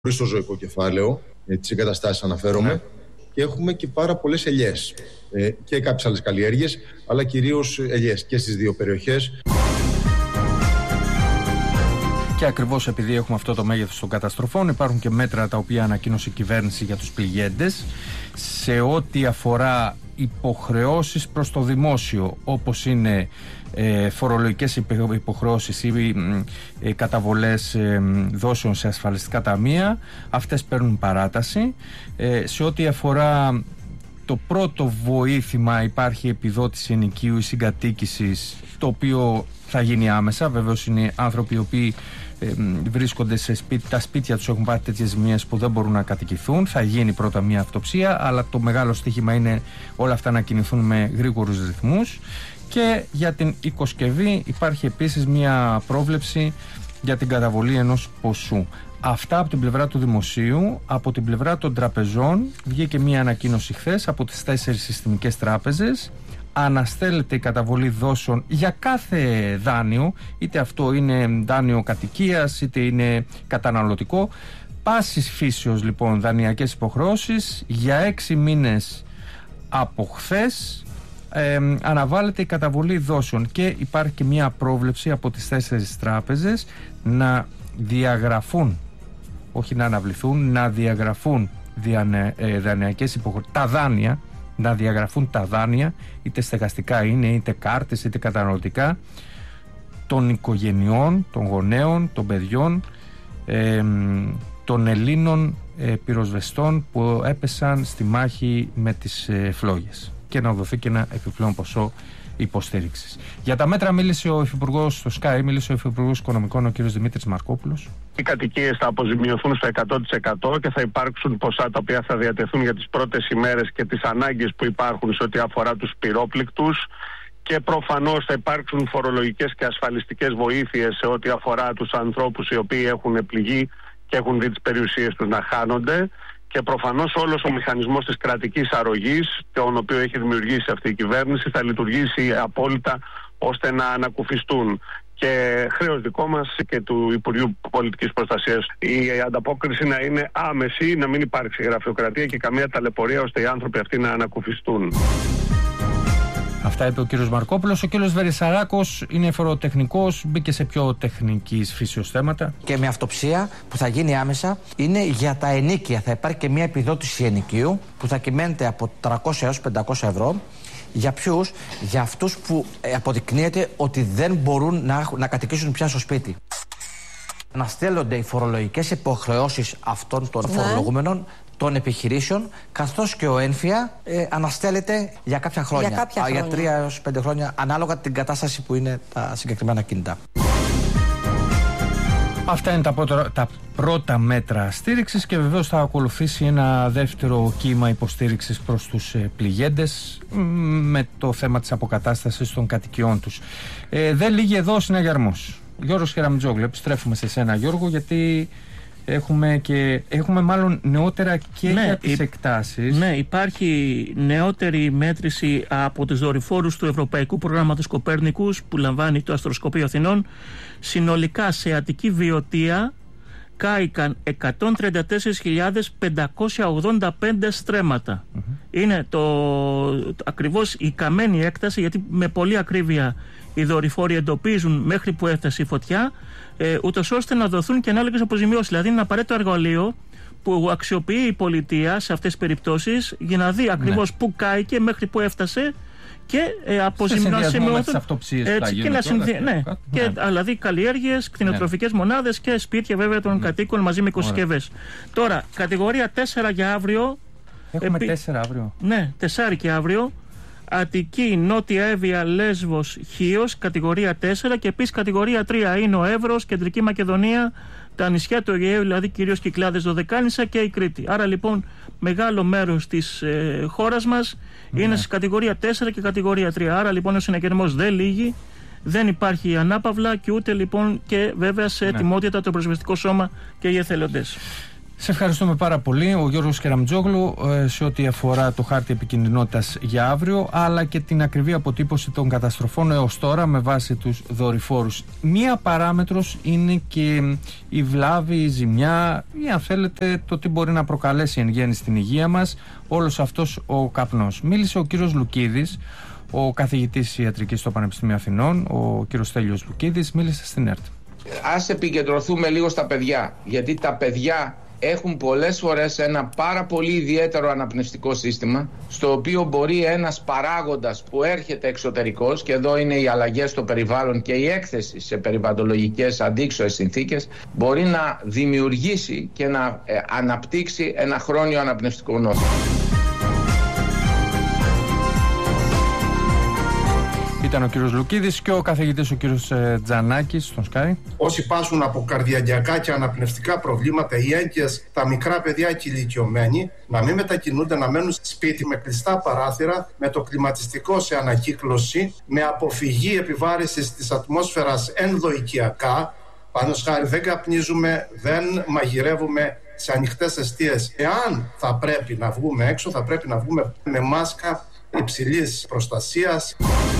χωρίς το ζωικό κεφάλαιο, τις εγκαταστάσεις αναφέρομαι, και έχουμε και πάρα πολλές ελιές και κάποιες άλλες καλλιέργειες, αλλά κυρίως ελιές και στις δύο περιοχές. Και ακριβώς επειδή έχουμε αυτό το μέγεθος των καταστροφών, υπάρχουν και μέτρα τα οποία ανακοίνωσε η κυβέρνηση για τους πληγέντες σε ό,τι αφορά υποχρεώσεις προς το δημόσιο, όπως είναι φορολογικές υποχρεώσεις ή καταβολές δόσεων σε ασφαλιστικά ταμεία. Αυτές παίρνουν παράταση. Σε ό,τι αφορά το πρώτο βοήθημα, υπάρχει επιδότηση ενοικίου ή συγκατοίκησης, το οποίο θα γίνει άμεσα. Βεβαίως είναι άνθρωποι οι οποίοι βρίσκονται σε τα σπίτια τους, έχουν πάθει τέτοιες ζημίες που δεν μπορούν να κατοικηθούν. Θα γίνει πρώτα μια αυτοψία, αλλά το μεγάλο στοίχημα είναι όλα αυτά να κινηθούν με γρήγορους ρυθμούς. Και για την οικοσκευή υπάρχει επίσης μια πρόβλεψη για την καταβολή ενός ποσού. Αυτά από την πλευρά του δημοσίου. Από την πλευρά των τραπεζών βγήκε μια ανακοίνωση χθες από τις 4 συστημικές τράπεζες. Αναστέλλεται η καταβολή δόσεων για κάθε δάνειο, είτε αυτό είναι δάνειο κατοικίας είτε είναι καταναλωτικό. Πάσης φύσεως λοιπόν δανειακές υποχρεώσεις για 6 μήνες από χθες. Αναβάλλεται η καταβολή δόσεων και υπάρχει και μια πρόβλεψη από τις 4 τράπεζες να διαγραφούν, όχι να αναβληθούν, να διαγραφούν δανειακές υποχρεώσεις, τα δάνεια, να διαγραφούν τα δάνεια, είτε στεγαστικά είναι, είτε κάρτες, είτε καταναλωτικά, των οικογενειών, των γονέων, των παιδιών, των Ελλήνων πυροσβεστών που έπεσαν στη μάχη με τις φλόγες, και να δοθεί και ένα επιπλέον ποσό υποστήριξης. Για τα μέτρα μίλησε ο Υφυπουργός στο ΣΚΑΙ, μίλησε ο Υφυπουργός Οικονομικών, ο κ. Δημήτρης Μαρκόπουλος. Οι κατοικίες θα αποζημιωθούν στο 100% και θα υπάρξουν ποσά τα οποία θα διατεθούν για τις πρώτες ημέρες και τις ανάγκες που υπάρχουν σε ό,τι αφορά τους πυρόπληκτους, και προφανώς θα υπάρξουν φορολογικές και ασφαλιστικές βοήθειες σε ό,τι αφορά τους ανθρώπους οι οποίοι έχουν πληγεί και έχουν δει τις περιουσίες τους να χάνονται. Και προφανώς όλος ο μηχανισμός της κρατικής αρρωγής, τον οποίο έχει δημιουργήσει αυτή η κυβέρνηση, θα λειτουργήσει απόλυτα ώστε να ανακουφιστούν. Και χρέος δικό μας και του Υπουργείου Πολιτικής Προστασίας η ανταπόκριση να είναι άμεση, να μην υπάρξει γραφειοκρατία και καμία ταλαιπωρία, ώστε οι άνθρωποι αυτοί να ανακουφιστούν. Αυτά είπε ο κύριος Μαρκόπουλος. Ο κύριος Βερισσαράκος είναι φοροτεχνικός, μπήκε σε πιο τεχνικής φύσεως θέματα. Και με αυτοψία που θα γίνει άμεσα είναι για τα ενοίκια. Θα υπάρχει και μια επιδότηση ενοικίου που θα κυμαίνεται από 300 έως 500 ευρώ. Για ποιους? Για αυτούς που αποδεικνύεται ότι δεν μπορούν να κατοικήσουν πια στο σπίτι. Να στέλνονται οι φορολογικές υποχρεώσεις αυτών των φορολογούμενων, των επιχειρήσεων, καθώς και ο έμφυα αναστέλλεται για κάποια χρόνια. Για 3 έως 5 χρόνια, ανάλογα την κατάσταση που είναι τα συγκεκριμένα κινητά. Αυτά είναι τα πρώτα μέτρα στήριξης, και βεβαίως θα ακολουθήσει ένα δεύτερο κύμα υποστήριξης προς τους πληγέντες με το θέμα της αποκατάστασης των κατοικιών τους. Δεν λύγει εδώ ο συναγερμός. Γιώργος Χεραμιτζόγλου, επιστρέφουμε σε σένα Γιώργο, γιατί έχουμε μάλλον νεότερα και για τις εκτάσεις. Ναι, υπάρχει νεότερη μέτρηση από τους δορυφόρους του Ευρωπαϊκού Προγράμματος Κοπέρνικους που λαμβάνει το Αστροσκοπείο Αθηνών. Συνολικά σε Αττική Βιωτία κάηκαν 134.585 στρέμματα. Είναι ακριβώς η καμένη έκταση, γιατί με πολλή ακρίβεια οι δορυφόροι εντοπίζουν μέχρι που έφτασε η φωτιά, ούτως ώστε να δοθούν και ανάλογες αποζημιώσεις. Δηλαδή είναι ένα απαραίτητο εργαλείο που αξιοποιεί η πολιτεία σε αυτές τις περιπτώσεις για να δει ακριβώς πού κάηκε, μέχρι που έφτασε, και δηλαδή καλλιέργειες, κτηνοτροφικές μονάδες και σπίτια βέβαια των κατοίκων μαζί με οικοσυσκευές. Τώρα, κατηγορία 4 για αύριο. Έχουμε 4 αύριο. Ναι, 4 και αύριο. Αττική, Νότια Εύβοια, Λέσβος, Χίος, κατηγορία 4, και επίσης κατηγορία 3 είναι ο Εύρος, Κεντρική Μακεδονία, τα νησιά του Αιγαίου, δηλαδή κυρίως Κυκλάδες, Δωδεκάνησα και η Κρήτη. Άρα λοιπόν μεγάλο μέρος της χώρας μας είναι σε κατηγορία 4 και κατηγορία 3. Άρα λοιπόν ο συναγερμός δεν λύγει, δεν υπάρχει ανάπαυλα, και ούτε λοιπόν και βέβαια σε ετοιμότητα το Πυροσβεστικό Σώμα και οι εθελοντές. Σε ευχαριστούμε πάρα πολύ, ο Γιώργος Κεραμτζόγλου, σε ό,τι αφορά το χάρτη επικινδυνότητας για αύριο, αλλά και την ακριβή αποτύπωση των καταστροφών έως τώρα με βάση τους δορυφόρους. Μία παράμετρος είναι και η βλάβη, η ζημιά ή αν θέλετε το τι μπορεί να προκαλέσει εν γέννη στην υγεία μας όλος αυτός ο καπνός. Μίλησε ο κύριος Λουκίδης, ο καθηγητής ιατρικής στο Πανεπιστήμιο Αθηνών, ο κύριος Στέλιος Λουκίδης, μίλησε στην ΕΡΤ. Ας επικεντρωθούμε λίγο στα παιδιά, γιατί τα παιδιά έχουν πολλές φορές ένα πάρα πολύ ιδιαίτερο αναπνευστικό σύστημα, στο οποίο μπορεί ένας παράγοντας που έρχεται εξωτερικός, και εδώ είναι οι αλλαγές στο περιβάλλον και η έκθεση σε περιβαλλοντολογικές αντίξωες συνθήκες, μπορεί να δημιουργήσει και να αναπτύξει ένα χρόνιο αναπνευστικό νόσο. Ήταν ο κύριος Λουκίδης και ο καθηγητής ο κύριος Τζανάκης στον Sky. Όσοι πάσχουν από καρδιαγγειακά και αναπνευστικά προβλήματα, οι έγκυες, τα μικρά παιδιά και οι ηλικιωμένοι, να μην μετακινούνται, να μένουν σπίτι με κλειστά παράθυρα, με το κλιματιστικό σε ανακύκλωση, με αποφυγή επιβάρυνσης της ατμόσφαιρας ενδοοικιακά. Πάνω χάρη δεν καπνίζουμε, δεν μαγειρεύουμε σε ανοιχτές εστίες. Εάν θα πρέπει να βγούμε έξω, θα πρέπει να βγούμε με μάσκα υψηλής προστασίας.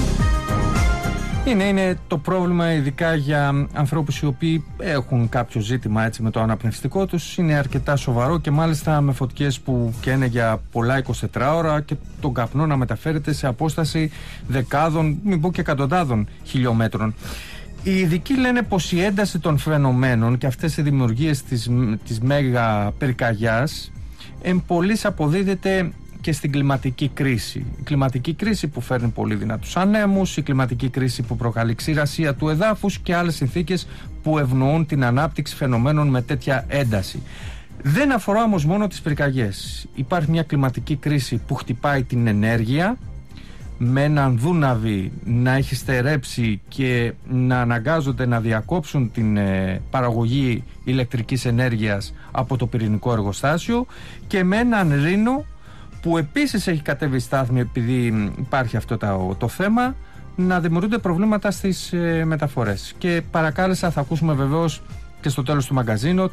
Είναι το πρόβλημα, ειδικά για ανθρώπους οι οποίοι έχουν κάποιο ζήτημα έτσι, με το αναπνευστικό τους, είναι αρκετά σοβαρό και μάλιστα με φωτιές που καίνε για πολλά 24 ώρα και τον καπνό να μεταφέρεται σε απόσταση δεκάδων, μην πω και εκατοντάδων χιλιόμετρων. Οι ειδικοί λένε πως η ένταση των φαινομένων και αυτές οι δημιουργίες της μέγα πυρκαγιάς εμπολής αποδίδεται και στην κλιματική κρίση. Η κλιματική κρίση που φέρνει πολύ δυνατούς ανέμους, η κλιματική κρίση που προκαλεί ξηρασία του εδάφους και άλλες συνθήκες που ευνοούν την ανάπτυξη φαινομένων με τέτοια ένταση. Δεν αφορά όμως μόνο τις πυρκαγιές. Υπάρχει μια κλιματική κρίση που χτυπάει την ενέργεια, με έναν δούναβι να έχει στερέψει και να αναγκάζονται να διακόψουν την παραγωγή ηλεκτρικής ενέργειας από το πυρηνικό εργοστάσιο, και με έναν Ρήνο που επίσης έχει κατέβει στάθμη επειδή υπάρχει αυτό το θέμα, να δημιουργούνται προβλήματα στις μεταφορές. Και παρακάλεσα, θα ακούσουμε βεβαίως και στο τέλος του μαγκαζίνο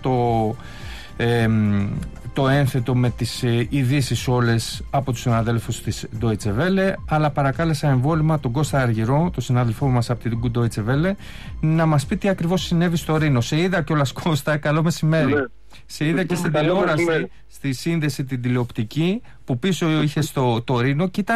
το ένθετο με τις ειδήσεις όλες από τους συναδέλφους της Deutsche Welle, αλλά παρακάλεσα εμβόλυμα τον Κώστα Αργυρό, τον συνάδελφό μας από την Deutsche Welle, να μας πει τι ακριβώς συνέβη στο Ρήνο. Σε είδα κιόλας, Κώστα, καλό μεσημέρι. Ναι. Σε είδα και στην τηλεόραση, στη σύνδεση την τηλεοπτική που πίσω είχε το Ρήνο, και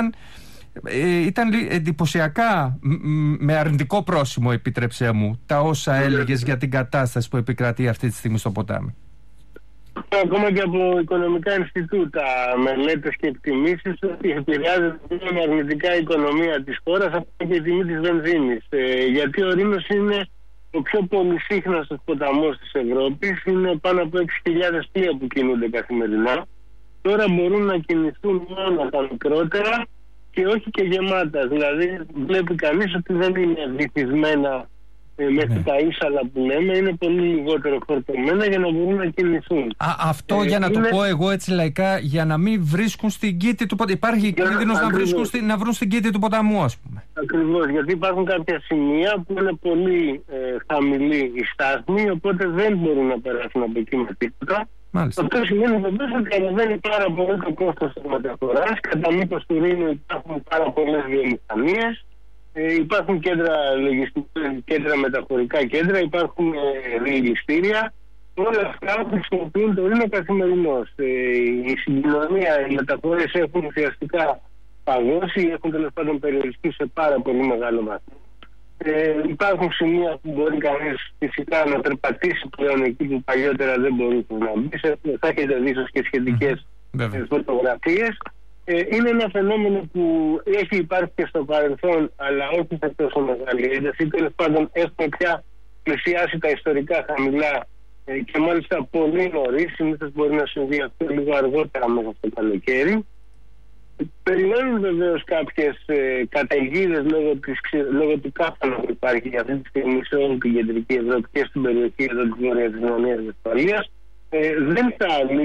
ήταν εντυπωσιακά με αρνητικό πρόσημο, επιτρέψέ μου, τα όσα έλεγες για την κατάσταση που επικρατεί αυτή τη στιγμή στο ποτάμι. Ακόμα και από οικονομικά Ινστιτούτα, μελέτες και εκτιμήσεις ότι επηρεάζεται αρνητικά η οικονομία της χώρας, αυτό και η τιμή της βενζίνης. Γιατί ο Ρήνος είναι ο πιο πολυσύχναστος ποταμός της Ευρώπης, είναι πάνω από 6.000 πλοία που κινούνται καθημερινά. Τώρα μπορούν να κινηθούν μόνο τα μικρότερα και όχι και γεμάτα. Δηλαδή βλέπει κανείς ότι δεν είναι βυθισμένα μέχρι τα ίσαλα που λέμε, είναι πολύ λιγότερο φορτωμένα για να μπορούν να κινηθούν. Αυτό για να το πω εγώ έτσι λαϊκά, για να μην βρίσκουν στην κήτη του ποταμού. Υπάρχει κίνδυνος να βρουν στην κήτη του ποταμού, ας πούμε. Ακριβώς, γιατί υπάρχουν κάποια σημεία που είναι πολύ χαμηλή η στάθμη, οπότε δεν μπορούν να περάσουν από εκεί με τίποτα. Αυτό σημαίνει βεβαίως ότι ανεβαίνει πάρα πολύ το κόστος της μεταφοράς. Κατά μήκος του Ρήνου υπάρχουν πάρα πολλές βιομηχανίες. Υπάρχουν κέντρα κέντρα μεταφορικά κέντρα, υπάρχουν διελιστήρια. Όλα αυτά χρησιμοποιούν το Ρήνο καθημερινώς. Η συγκοινωνία, οι μεταφορές έχουν ουσιαστικά παγώσει, έχουν τέλος πάντων περιοριστεί σε πάρα πολύ μεγάλο βαθμό. Υπάρχουν σημεία που μπορεί κανείς φυσικά να περπατήσει πλέον εκεί που παλιότερα δεν μπορούσε να μπει. Θα έχετε δει ίσως και σχετικές φωτογραφίες. Είναι ένα φαινόμενο που έχει υπάρξει και στο παρελθόν, αλλά όχι σε τόσο μεγάλη ένταση. Τέλος πάντων, έχουμε πια πλησιάσει τα ιστορικά χαμηλά και μάλιστα πολύ νωρίς. Συνήθως μπορεί να συμβεί αυτό λίγο αργότερα μέσα στο καλοκαίρι. Περιμένουν βεβαίως κάποιες καταιγίδες λόγω του κάφανα που υπάρχει αυτή τη στιγμή σε όλη την κεντρική Ευρώπη και στην περιοχή εδώ της Βόρειας Γερμανίας και Βεσφαλίας. Δεν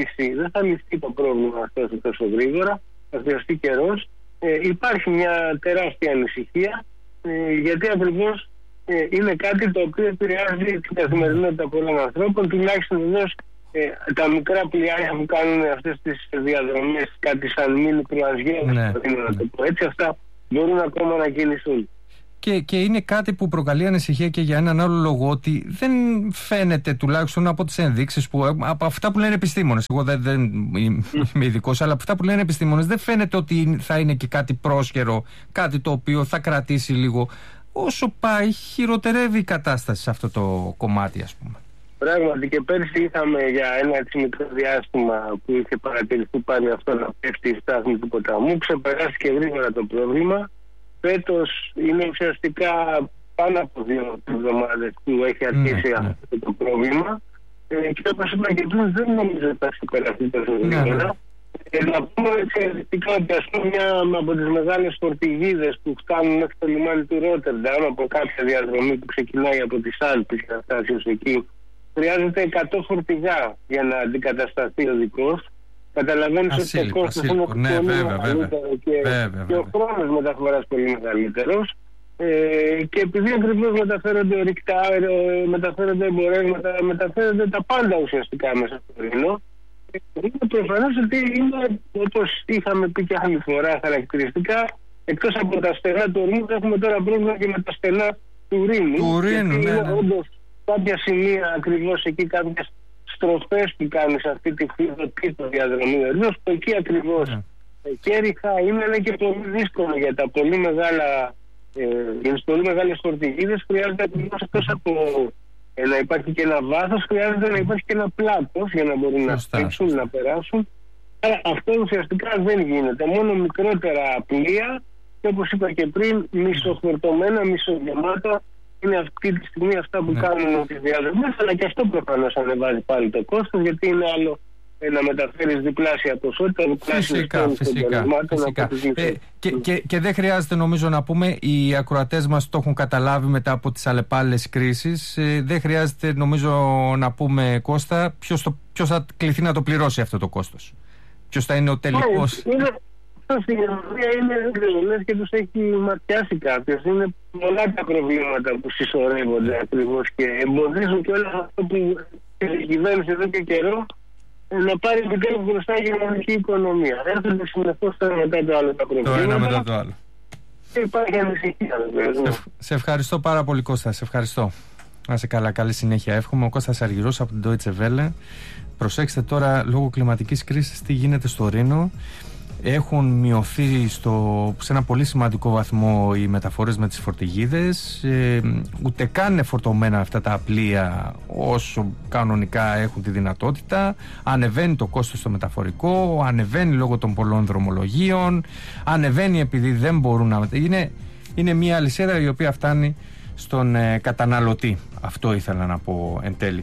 θα λυθεί το πρόβλημα αυτό τόσο γρήγορα. Θα χρειαστεί καιρός. Υπάρχει μια τεράστια ανησυχία γιατί ακριβώς είναι κάτι το οποίο επηρεάζει την καθημερινότητα πολλών ανθρώπων, τουλάχιστον βεβαίως τα μικρά πλοιάρια που κάνουν αυτές τις διαδρομές, κάτι σαν μίνι κρουαζιέρες, να το πω έτσι, αυτά μπορούν ακόμα να κινηθούν. Και είναι κάτι που προκαλεί ανησυχία και για έναν άλλο λόγο, ότι δεν φαίνεται, τουλάχιστον από τις ενδείξεις από αυτά που λένε επιστήμονες, εγώ δεν είμαι ειδικός, αλλά από αυτά που λένε επιστήμονες δεν φαίνεται ότι θα είναι και κάτι πρόσχερο, κάτι το οποίο θα κρατήσει λίγο. Όσο πάει, χειροτερεύει η κατάσταση σε αυτό το κομμάτι, ας πούμε. Πράγματι, και πέρσι είχαμε για ένα έτσι μικρό διάστημα που είχε παρατηρηθεί πάλι αυτό να πέφτει η στάθμη του ποταμού. Ξεπεράστηκε γρήγορα το πρόβλημα. Φέτος είναι ουσιαστικά πάνω από 2 εβδομάδες που έχει αρχίσει αυτό το πρόβλημα. Και όπως είπα και πριν, δεν νομίζω ότι θα ξεπεραστεί τόσο γρήγορα. Να πούμε εξαιρετικά ότι μια από τις μεγάλες φορτηγίδες που φτάνουν μέχρι το λιμάνι του Ρότερνταμ, από κάποια διαδρομή που ξεκινάει από τις Άλπεις και να φτάσει ως εκεί, χρειάζεται 100 φορτηγά για να αντικατασταθεί ο δικός. Καταλαβαίνεις ότι το κόστος είναι πολύ μεγαλύτερο και ο χρόνος μεταφοράς πολύ μεγαλύτερος. Και επειδή ακριβώς μεταφέρονται ορυκτά, μεταφέρονται εμπορεύματα, μεταφέρονται τα πάντα ουσιαστικά μέσα στο Ρήνο, είναι προφανώς ότι είναι, όπως είχαμε πει και άλλη φορά χαρακτηριστικά, εκτός από τα στενά του ορμού, έχουμε τώρα πρόβλημα και με τα στενά του Ρήνου. Είναι όντως κάποια σημεία ακριβώς εκεί, κάποιες στροφές που κάνει σε αυτή τη φίδο διαδρομή ορμού, που εκεί ακριβώς και ριχά είναι, αλλά και πολύ δύσκολο για τα πολύ μεγάλα, για τις πολύ μεγάλες φορτηγίδες. Χρειάζεται ακριβώς εκτός από να υπάρχει και ένα βάθος, χρειάζεται να υπάρχει και ένα πλάτος για να μπορούν να στρίψουν, να περάσουν. Αλλά αυτό ουσιαστικά δεν γίνεται. Μόνο μικρότερα πλοία και όπως είπα και πριν, μισοφορτωμένα, μισογεμάτα είναι αυτή τη στιγμή αυτά που κάνουν τις διαδρομές. Αλλά και αυτό προφανώς ανεβάζει πάλι το κόστος, γιατί είναι άλλο να μεταφέρεις διπλάσια ποσότητα, φυσικά. Και δεν χρειάζεται, νομίζω, να πούμε, οι ακροατές μας το έχουν καταλάβει μετά από τις αλλεπάλληλες κρίσεις. Δεν χρειάζεται, νομίζω, να πούμε, Κώστα, ποιος θα κληθεί να το πληρώσει αυτό το κόστος. Ποιος θα είναι ο τελικός. Στην Γερμανία είναι και τους έχει ματιάσει κάποιος. Είναι πολλά τα προβλήματα που συσσωρεύονται ακριβώς και εμποδίζουν και όλα αυτό που η κυβέρνηση εδώ και καιρό να πάρει επιτέλους μπροστά η γερμανική οικονομία. Έρχονται συνεχώς το ένα μετά το άλλο τα προβλήματα. Το ένα μετά το άλλο. Και υπάρχει ανησυχία. Σε ευχαριστώ πάρα πολύ, Κώστα. Σε ευχαριστώ. Να είσαι καλά, καλή συνέχεια. Εύχομαι. Ο Κώστας Αργυρός από την Deutsche Welle. Προσέξτε τώρα, λόγω κλιματικής κρίσης, τι γίνεται στο Ρήνο. Έχουν μειωθεί σε ένα πολύ σημαντικό βαθμό οι μεταφορές με τις φορτηγίδες. Ούτε καν είναι φορτωμένα αυτά τα πλοία όσο κανονικά έχουν τη δυνατότητα. Ανεβαίνει το κόστος στο μεταφορικό, ανεβαίνει λόγω των πολλών δρομολογίων, ανεβαίνει επειδή δεν μπορούν να... Είναι μια αλυσίδα η οποία φτάνει στον καταναλωτή. Αυτό ήθελα να πω εν τέλει.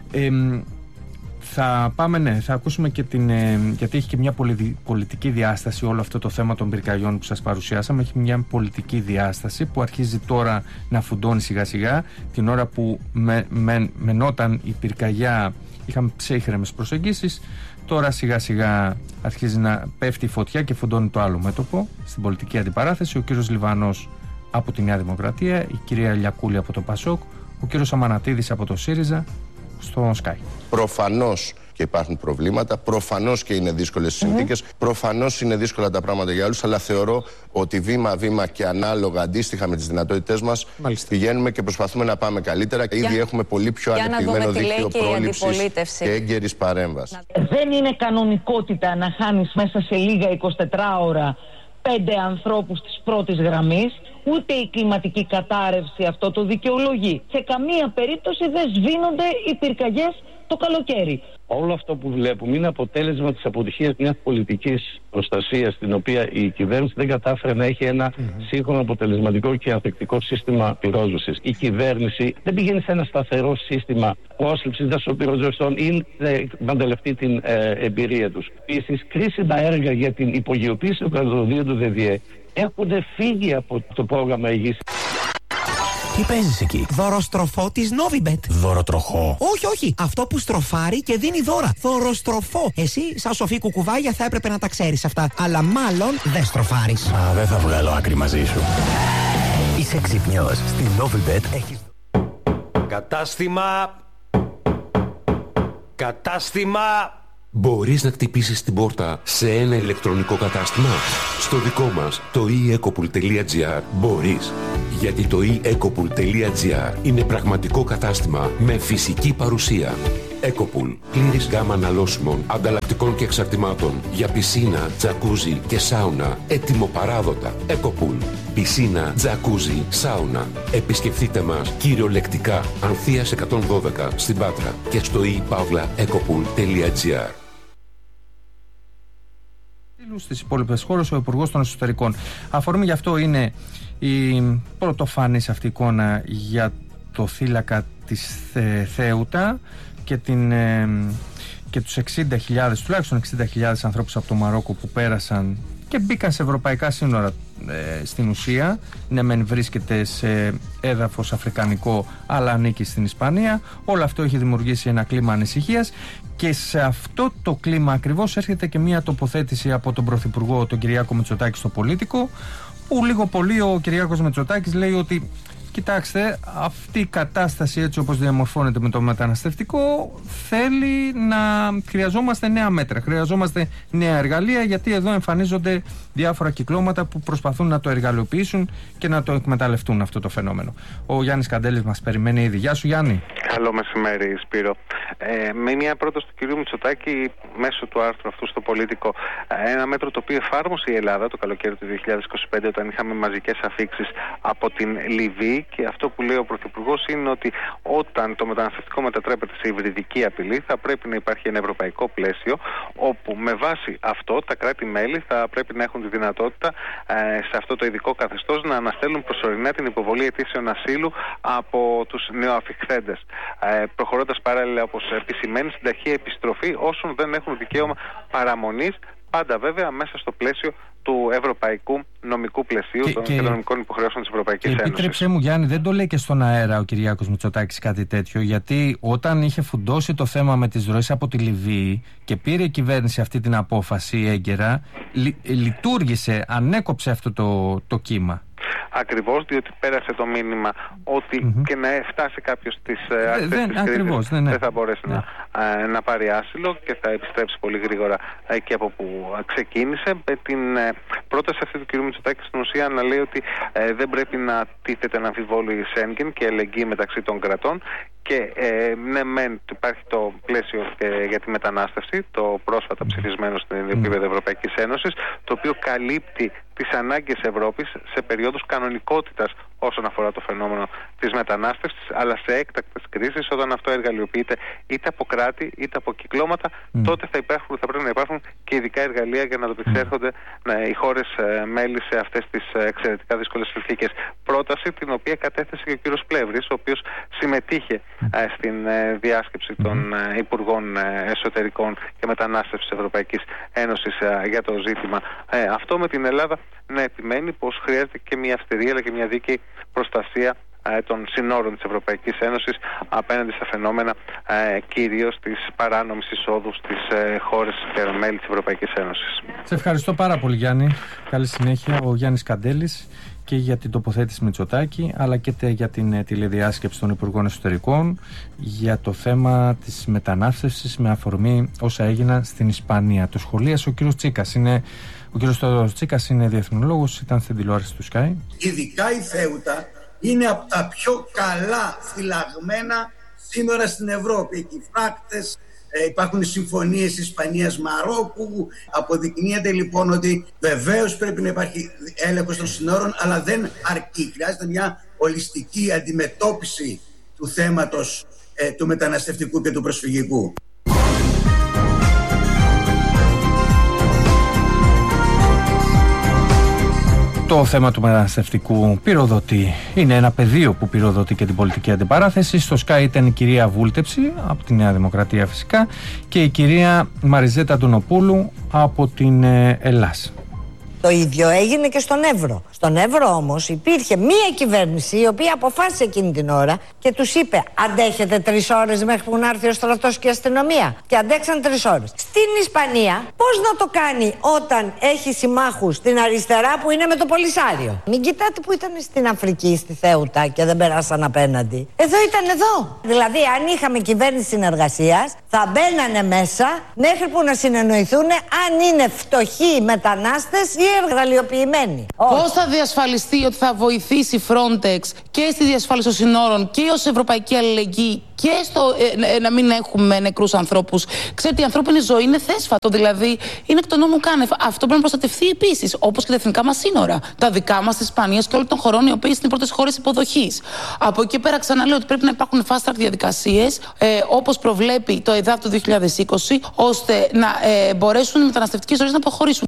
Θα πάμε, θα ακούσουμε και γιατί έχει και μια πολιτική διάσταση όλο αυτό το θέμα των πυρκαγιών που σας παρουσιάσαμε. Έχει μια πολιτική διάσταση που αρχίζει τώρα να φουντώνει σιγά σιγά. Την ώρα που μενόταν η πυρκαγιά είχαμε ψύχρεμες προσεγγίσεις. Τώρα σιγά σιγά αρχίζει να πέφτει η φωτιά και φουντώνει το άλλο μέτωπο. Στην πολιτική αντιπαράθεση ο κύριος Λιβανός από τη Νέα Δημοκρατία, η κυρία Λιακούλη από το ΠΑΣΟΚ, ο κύριος Αμανατίδης από το ΣΥΡΙΖΑ στο Sky. Προφανώς και υπάρχουν προβλήματα, προφανώς και είναι δύσκολες συνθήκες, προφανώς είναι δύσκολα τα πράγματα για όλους, αλλά θεωρώ ότι βήμα-βήμα και ανάλογα, αντίστοιχα με τις δυνατότητές μας, πηγαίνουμε και προσπαθούμε να πάμε καλύτερα. Ήδη έχουμε πολύ πιο ανεπτυγμένο δίκτυο πρόληψης και έγκαιρης παρέμβασης. Δεν είναι κανονικότητα να χάνεις μέσα σε λίγα 24 ώρα 5 ανθρώπους της πρώτης γραμμής, ούτε η κλιματική κατάρρευση αυτό το δικαιολογεί. Σε καμία περίπτωση δεν σβήνονται οι πυρκαγιές το καλοκαίρι. Όλο αυτό που βλέπουμε είναι αποτέλεσμα της αποτυχίας μιας πολιτικής προστασίας, στην οποία η κυβέρνηση δεν κατάφερε να έχει ένα σύγχρονο, αποτελεσματικό και ανθεκτικό σύστημα πυρόσβεσης. Η κυβέρνηση δεν πηγαίνει σε ένα σταθερό σύστημα πρόσληψης δασοπυροσβεστών ή να εκμεταλλευτεί την εμπειρία τους. Επίσης, κρίσιμα έργα για την υπογειοποίηση των κρατοδοτήτων του ΔΔΕ έχουν φύγει από το πρόγραμμα υγείας. Τι παίζεις εκεί? Δωροστροφό της Novibet. Δωροτροχό? Όχι. Αυτό που στροφάρει και δίνει δώρα. Δωροστροφό. Εσύ, σαν σοφή κουκουβάγια, θα έπρεπε να τα ξέρεις αυτά. Αλλά μάλλον δεν στροφάρεις. Δεν θα βγάλω άκρη μαζί σου. Είσαι ξυπνιός. Στη Novibet έχεις... Κατάστημα Κατάστημα. Μπορείς να χτυπήσεις την πόρτα σε ένα ηλεκτρονικό κατάστημα? Στο δικό μας, το eEcopool.gr, μπορείς. Γιατί το eEcopool.gr είναι πραγματικό κατάστημα με φυσική παρουσία. Ecopool. Πλήρης γάμα αναλώσιμων, ανταλλακτικών και εξαρτημάτων για πισίνα, τζακούζι και σάουνα. Έτοιμο παράδοτα. Ecopool. Πισίνα, τζακούζι, σάουνα. Επισκεφτείτε μας κυριολεκτικά Ανθείας 112 στην Πάτρα και στο ePavlaEcopool.gr. Στις υπόλοιπες χώρες ο Υπουργός των Εσωτερικών. Αφορμή γι' αυτό είναι η πρωτοφανής αυτή εικόνα για το θύλακα της Θέουτα και τους 60.000, τουλάχιστον 60.000 ανθρώπους από το Μαρόκο που πέρασαν και μπήκαν σε ευρωπαϊκά σύνορα. Στην ουσία, ναι μεν βρίσκεται σε έδαφος αφρικανικό, αλλά ανήκει στην Ισπανία. Όλο αυτό έχει δημιουργήσει ένα κλίμα ανησυχίας και σε αυτό το κλίμα ακριβώς έρχεται και μια τοποθέτηση από τον Πρωθυπουργό, τον Κυριάκο Μητσοτάκη, στο Πολίτικο, που λίγο πολύ ο Κυριάκος Μητσοτάκης λέει ότι κοιτάξτε, αυτή η κατάσταση έτσι όπως διαμορφώνεται με το μεταναστευτικό θέλει να χρειαζόμαστε νέα μέτρα, χρειαζόμαστε νέα εργαλεία, γιατί εδώ εμφανίζονται διάφορα κυκλώματα που προσπαθούν να το εργαλειοποιήσουν και να το εκμεταλλευτούν αυτό το φαινόμενο. Ο Γιάννης Καντέλης μας περιμένει ήδη. Γεια σου Γιάννη. Καλό μεσημέρι Σπύρο. Με μια πρόταση του κυρίου Μητσοτάκη μέσω του άρθρου αυτού στο Πολίτικο, ένα μέτρο το οποίο εφάρμοσε η Ελλάδα το καλοκαίρι του 2025 όταν είχαμε μαζικές αφίξεις από την Λιβύη, και αυτό που λέει ο Πρωθυπουργός είναι ότι όταν το μεταναστευτικό μετατρέπεται σε υβριδική απειλή θα πρέπει να υπάρχει ένα ευρωπαϊκό πλαίσιο όπου με βάση αυτό τα κράτη-μέλη θα πρέπει να έχουν τη δυνατότητα σε αυτό το ειδικό καθεστώς να αναστέλουν προσωρινά την υποβολή αιτήσεων ασύλου από τους νεοαφιχθέντες, προχωρώντας παράλληλα, όπως επισημαίνει, στην ταχεία επιστροφή όσων δεν έχουν δικαίωμα παραμονής, πάντα βέβαια μέσα στο πλαίσιο του ευρωπαϊκού νομικού πλαισίου των νομικών υποχρεώσεων της Ευρωπαϊκής Ένωσης. Επίτρεψέ μου Γιάννη, δεν το λέει και στον αέρα ο Κυριάκος Μητσοτάκης κάτι τέτοιο, γιατί όταν είχε φουντώσει το θέμα με τις ροές από τη Λιβύη και πήρε η κυβέρνηση αυτή την απόφαση έγκαιρα, λειτουργήσε, ανέκοψε αυτό το κύμα. Ακριβώς, διότι πέρασε το μήνυμα ότι και να φτάσει κάποιος στις άκρες της κρίσης δεν θα μπορέσει να πάρει άσυλο και θα επιστρέψει πολύ γρήγορα εκεί από που ξεκίνησε. Με την πρόταση αυτή του κ. Μητσοτάκη στην ουσία να λέει ότι δεν πρέπει να τίθεται να αμφιβόλου η Σέγγεν και ελεγγύη μεταξύ των κρατών. Και ναι μεν υπάρχει το πλαίσιο για τη μετανάστευση, το πρόσφατα ψηφισμένο στην επίπεδο Ευρωπαϊκής Ένωσης, το οποίο καλύπτει τις ανάγκες Ευρώπης σε περίοδους κανονικότητας όσον αφορά το φαινόμενο της μετανάστευσης, αλλά σε έκτακτες κρίσεις, όταν αυτό εργαλειοποιείται είτε από κράτη είτε από κυκλώματα, τότε θα πρέπει να υπάρχουν και ειδικά εργαλεία για να ανταπεξέρχονται οι χώρες μέλη σε αυτές τις εξαιρετικά δύσκολες συνθήκες. Πρόταση την οποία κατέθεσε και ο κύριος Πλεύρης, ο οποίος συμμετείχε στην διάσκεψη των Υπουργών Εσωτερικών και Μετανάστευσης της Ευρωπαϊκής Ένωσης για το ζήτημα αυτό, με την Ελλάδα να επιμένει πως χρειάζεται και μια αυστηρή αλλά και μια δίκαιη προστασία των συνόρων της Ευρωπαϊκής Ένωσης απέναντι στα φαινόμενα κυρίως της παράνομης εισόδου στις χώρες και μέλη της Ευρωπαϊκής Ένωσης. Σε ευχαριστώ πάρα πολύ Γιάννη. Καλή συνέχεια. Ο Γιάννης Καντέλης και για την τοποθέτηση Μητσοτάκη, αλλά και για την τηλεδιάσκεψη των Υπουργών Εσωτερικών για το θέμα της μετανάστευσης με αφορμή όσα έγιναν στην Ισπανία. Το σχολίασε ο κύριος Τσίκας. Ο κύριος Θεόδωρος Τσίκας είναι διεθνολόγος, ήταν στην τηλεόραση του Sky. Ειδικά η Θέουτα είναι από τα πιο καλά φυλαγμένα σύνορα στην Ευρώπη. Εκεί φράκτες, υπάρχουν συμφωνίες Ισπανίας-Μαρόκου. Αποδεικνύεται λοιπόν ότι βεβαίως πρέπει να υπάρχει έλεγχος των συνόρων, αλλά δεν αρκεί. Χρειάζεται μια ολιστική αντιμετώπιση του θέματος του μεταναστευτικού και του προσφυγικού. Το θέμα του μεταναστευτικού πυροδοτεί. Είναι ένα πεδίο που πυροδοτεί και την πολιτική αντιπαράθεση. Στο Sky ήταν η κυρία Βούλτεψη από τη Νέα Δημοκρατία φυσικά και η κυρία Μαριζέτα Αντωνοπούλου από την Ελλάς. Το ίδιο έγινε και στον Εύρο. Στον Εύρο όμως υπήρχε μία κυβέρνηση η οποία αποφάσισε εκείνη την ώρα και τους είπε: αντέχετε 3 ώρες μέχρι που να έρθει ο στρατός και η αστυνομία. Και αντέξαν 3 ώρες. Στην Ισπανία, πώς να το κάνει όταν έχει συμμάχους στην αριστερά που είναι με το Πολυσάριο? Μην κοιτάτε που ήταν στην Αφρική, στη Θέουτα και δεν περάσαν απέναντι. Εδώ ήταν εδώ. Δηλαδή, αν είχαμε κυβέρνηση συνεργασίας, θα μπαίνανε μέσα μέχρι που να συνεννοηθούν αν είναι φτωχοί μετανάστες ή εργαλειοποιημένοι. Πώς θα διασφαλιστεί ότι θα βοηθήσει η Frontex και στη διασφάλιση των συνόρων και ως ευρωπαϊκή αλληλεγγύη και στο να μην έχουμε νεκρούς ανθρώπους? Ξέρετε, η ανθρώπινη ζωή είναι θέσφατο, δηλαδή είναι εκ των νόμου κάνευ. Αυτό πρέπει να προστατευτεί επίσης, όπως και τα εθνικά μας σύνορα. Τα δικά μας της Ισπανίας και όλων των χωρών οι οποίες είναι οι πρώτες χώρες υποδοχής. Από εκεί πέρα ξαναλέω ότι πρέπει να υπάρχουν fast track διαδικασίες, όπως προβλέπει το ΕΔΑΠ του 2020, ώστε να μπορέσουν οι μεταναστευτικές ροές να προχωρήσουν.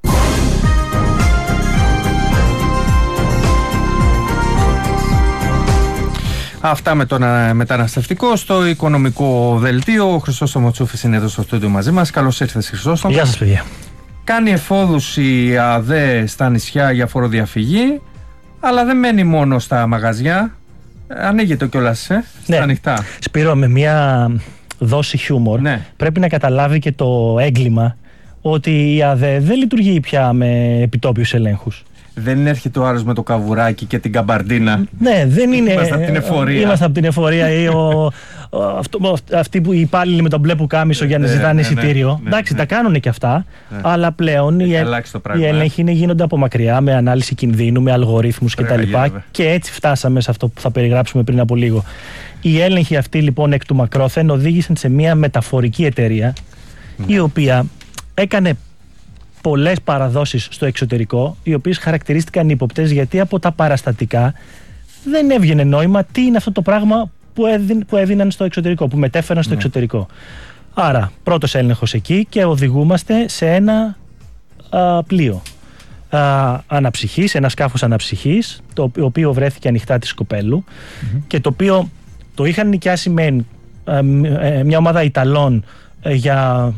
Αυτά με τον μεταναστευτικό. Στο οικονομικό δελτίο, ο Χρυσόστομος Τσούφης είναι εδώ στο στούντιο μαζί μας. Καλώς ήρθες, Χρυσόστομο. Γεια σας, παιδιά. Κάνει εφόδους η ΑΔΕ στα νησιά για φοροδιαφυγή, αλλά δεν μένει μόνο στα μαγαζιά. Ανοίγεται κιόλας στα ανοιχτά. Σπύρο, με μια δόση χιούμορ, πρέπει να καταλάβει και το έγκλημα ότι η ΑΔΕ δεν λειτουργεί πια με επιτόπιους ελέγχους. Δεν έρχεται ο άλλος με το καβουράκι και την καμπαρντίνα. Ναι, δεν είναι. Είμαστε από την εφορία. Είμαστε από την εφορία ή αυτοί που οι υπάλληλοι με τον μπλε πουκάμισο για να ζητάνε εισιτήριο. Εντάξει, τα κάνουν και αυτά. Αλλά πλέον οι έλεγχοι γίνονται από μακριά, με ανάλυση κινδύνου, με αλγορίθμους κτλ. Και έτσι φτάσαμε σε αυτό που θα περιγράψουμε πριν από λίγο. Οι έλεγχοι αυτοί λοιπόν εκ του μακρόθεν οδήγησαν σε μια μεταφορική εταιρεία η οποία έκανε πολλές παραδόσεις στο εξωτερικό, οι οποίες χαρακτηρίστηκαν ύποπτες γιατί από τα παραστατικά δεν έβγαινε νόημα τι είναι αυτό το πράγμα που έδιναν στο εξωτερικό, που μετέφεραν στο εξωτερικό. Άρα, πρώτος έλεγχος εκεί και οδηγούμαστε σε ένα πλοίο αναψυχής, ένα σκάφος αναψυχής, το οποίο βρέθηκε ανοιχτά της Κοπέλου και το οποίο το είχαν νοικιάσει μια ομάδα Ιταλών για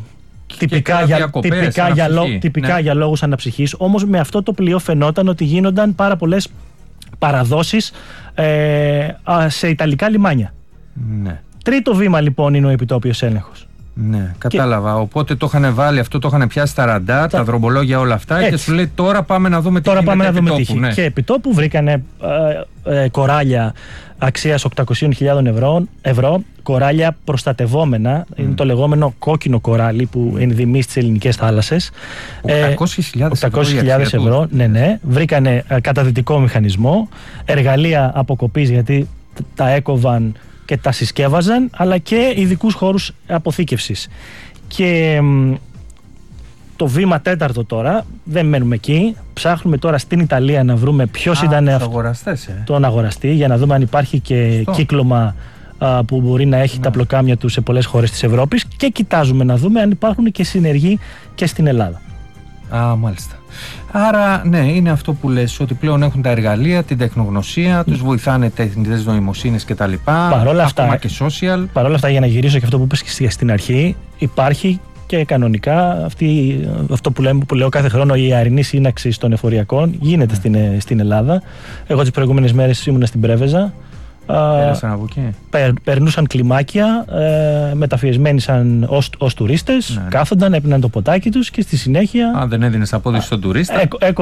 τυπικά για λόγους αναψυχής. Όμως με αυτό το πλοίο φαινόταν ότι γίνονταν πάρα πολλές παραδόσεις σε ιταλικά λιμάνια. Ναι. Τρίτο βήμα λοιπόν είναι ο επιτόπιος έλεγχος. Ναι, κατάλαβα. Οπότε το είχαν βάλει αυτό, το είχαν πιάσει τα ραντάρ, τα δρομπολόγια, όλα αυτά. Έτσι. Και σου λέει τώρα πάμε να δούμε τι γίνεται επιτόπου. Ναι. Και επιτόπου βρήκανε κοράλια αξίας 800.000 ευρώ, κοράλια προστατευόμενα. Είναι το λεγόμενο κόκκινο κοράλι που ενδυμεί στις ελληνικές θάλασσες. 800.000 ευρώ. Ναι. Βρήκανε καταδυτικό μηχανισμό, εργαλεία αποκοπής γιατί τα έκοβαν και τα συσκεύαζαν, αλλά και ειδικούς χώρους αποθήκευσης. Και το βήμα τέταρτο τώρα, δεν μένουμε εκεί. Ψάχνουμε τώρα στην Ιταλία να βρούμε ποιος ήταν τον αγοραστή, για να δούμε αν υπάρχει και κύκλωμα που μπορεί να έχει τα πλοκάμια του σε πολλές χώρες της Ευρώπης, και κοιτάζουμε να δούμε αν υπάρχουν και συνεργοί και στην Ελλάδα. Μάλιστα. Άρα, ναι, είναι αυτό που λες, ότι πλέον έχουν τα εργαλεία, την τεχνογνωσία, τους βοηθάνε τεχνητές νοημοσύνες κτλ. Ακόμα και social. Παρ' όλα αυτά, για να γυρίσω και αυτό που είπες και στην αρχή, υπάρχει και κανονικά αυτό που λέω κάθε χρόνο, η ιαρινή σύναξη των εφοριακών γίνεται στην Ελλάδα. Εγώ τις προηγούμενες μέρες ήμουν στην Πρέβεζα. Περνούσαν κλιμάκια, μεταφιεσμένοι ως τουρίστες, κάθονταν, έπιναν το ποτάκι τους και στη συνέχεια. Αν δεν έδινες απόδειξη στον τουρίστα,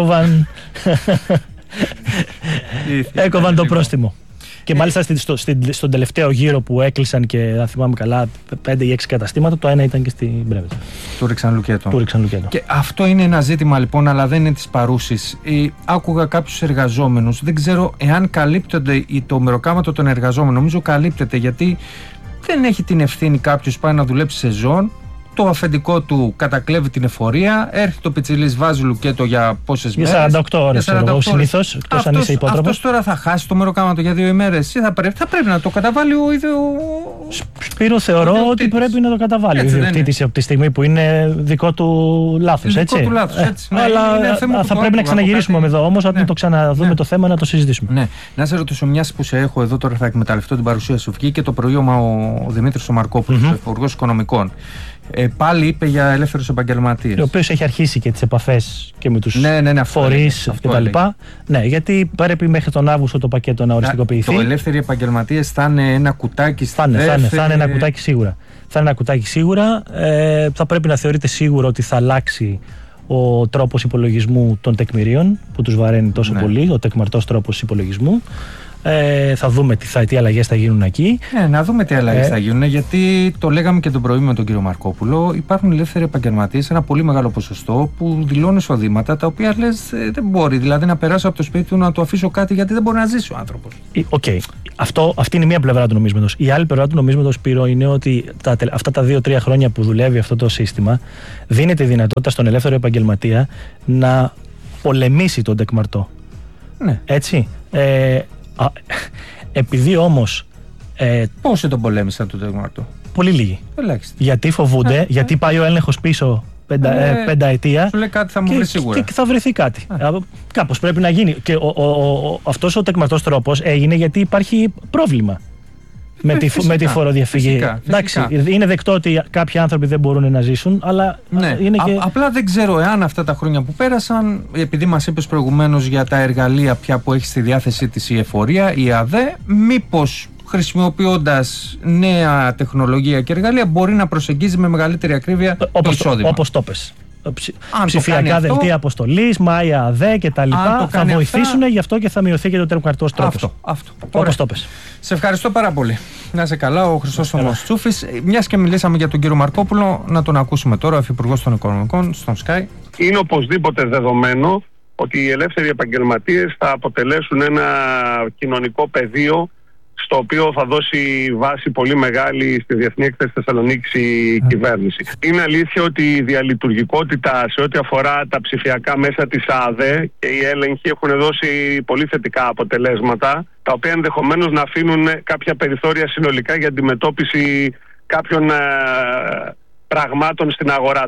έκοβαν το πρόστιμο. Και μάλιστα στον τελευταίο γύρο που έκλεισαν, και αν θυμάμαι καλά 5 ή 6 καταστήματα, το ένα ήταν και στην Πρέβεζα. Του ρίξαν λουκέτο. Και αυτό είναι ένα ζήτημα λοιπόν, αλλά δεν είναι της παρούσης. Άκουγα κάποιους εργαζόμενους, δεν ξέρω εάν καλύπτονται το μεροκάματο των εργαζόμενων. Νομίζω καλύπτεται, γιατί δεν έχει την ευθύνη κάποιος πάει να δουλέψει σεζόν, το αφεντικό του κατακλέβει την εφορία, έρχεται το πιτσιλής, βάζει λουκέτο για πόσες μέρες. Για 48 ώρες συνήθως, εκτός αν είσαι υπότροπος. Αυτός τώρα θα χάσει το μεροκάματο για 2 ημέρες. Θα πρέπει να το καταβάλει ο ίδιος. Σπύρο, θεωρώ ότι πρέπει να το καταβάλει ο ιδιοκτήτης από τη στιγμή που είναι δικό του λάθος. Δικό του λάθος, έτσι. Αλλά θα πρέπει να ξαναγυρίσουμε εδώ όμως, όταν το ξαναδούμε το θέμα, να το συζητήσουμε. Ναι. Να σε ρωτήσω, μιας που σε έχω εδώ τώρα, θα εκμεταλλευτώ την παρουσία σου. Βγήκε το πρωί ο Δημήτρης ο Μαρκόπουλος, ο Υπουργός Οικονομικών, Πάλι είπε για ελεύθερους επαγγελματίες. Ο οποίος έχει αρχίσει και τις επαφές και με τους φορείς κτλ. Ναι, γιατί πρέπει μέχρι τον Αύγουστο το πακέτο να οριστικοποιηθεί. Το ελεύθεροι επαγγελματίες θα είναι ένα κουτάκι θα είναι ένα κουτάκι σίγουρα. Θα είναι ένα κουτάκι σίγουρα. Θα πρέπει να θεωρείται σίγουρο ότι θα αλλάξει ο τρόπος υπολογισμού των τεκμηρίων που τους βαραίνει τόσο πολύ, ο τεκμαρτός τρόπος υπολογισμού. Θα δούμε τι αλλαγές θα γίνουν εκεί. Να δούμε τι αλλαγές θα γίνουν, γιατί το λέγαμε και τον πρωί με τον κύριο Μαρκόπουλο. Υπάρχουν ελεύθεροι επαγγελματίες, ένα πολύ μεγάλο ποσοστό, που δηλώνουν εισοδήματα τα οποία λες δεν μπορεί. Δηλαδή να περάσω από το σπίτι του να του αφήσω κάτι, γιατί δεν μπορεί να ζήσει ο άνθρωπος. Αυτή είναι μία πλευρά του νομίσματος. Η άλλη πλευρά του νομίσματος, Σπύρο, είναι ότι αυτά τα 2-3 χρόνια που δουλεύει αυτό το σύστημα, δίνεται η δυνατότητα στον ελεύθερο επαγγελματία να πολεμήσει τον τεκμαρτό. Ναι. Έτσι. Επειδή όμως. Πόσοι τον πολέμησαν τον τεκμαρτό? Πολύ λίγοι. Γιατί φοβούνται, γιατί πάει ο έλεγχος πίσω πενταετία. Σου λέει κάτι θα μου βρει σίγουρα. Και θα βρεθεί κάτι. Κάπως πρέπει να γίνει. Και αυτός ο τεκμαρτός τρόπος έγινε γιατί υπάρχει πρόβλημα με τη φοροδιαφυγή. Εντάξει, είναι δεκτό ότι κάποιοι άνθρωποι δεν μπορούν να ζήσουν, αλλά είναι και. Απλά δεν ξέρω εάν αυτά τα χρόνια που πέρασαν, επειδή μας είπες προηγουμένως για τα εργαλεία πια που έχει στη διάθεσή της η εφορία, η ΑΔΕ, μήπως χρησιμοποιώντας νέα τεχνολογία και εργαλεία μπορεί να προσεγγίζει με μεγαλύτερη ακρίβεια το εισόδημα. Όπως το πες. Ψηφιακά δελτία αποστολής, Μάια ΑΔΕ και τα λοιπά θα βοηθήσουν, γι' αυτό και θα μειωθεί και το τεκμαρτός τρόπος. Αυτό. Όπως το πες. Σε ευχαριστώ πάρα πολύ. Να είσαι καλά, ο Χρυσόστομος Τσούφης. Μιας και μιλήσαμε για τον κύριο Μαρκόπουλο, να τον ακούσουμε τώρα, ο Υφυπουργός των Οικονομικών, στον Sky. Είναι οπωσδήποτε δεδομένο ότι οι ελεύθεροι επαγγελματίες θα αποτελέσουν ένα κοινωνικό πεδίο στο οποίο θα δώσει βάση πολύ μεγάλη στη Διεθνή Έκθεση Θεσσαλονίκης η κυβέρνηση. Είναι αλήθεια ότι η διαλειτουργικότητα σε ό,τι αφορά τα ψηφιακά μέσα της ΑΔΕ και οι έλεγχοι έχουν δώσει πολύ θετικά αποτελέσματα, τα οποία ενδεχομένως να αφήνουν κάποια περιθώρια συνολικά για αντιμετώπιση κάποιων πραγμάτων στην αγορά.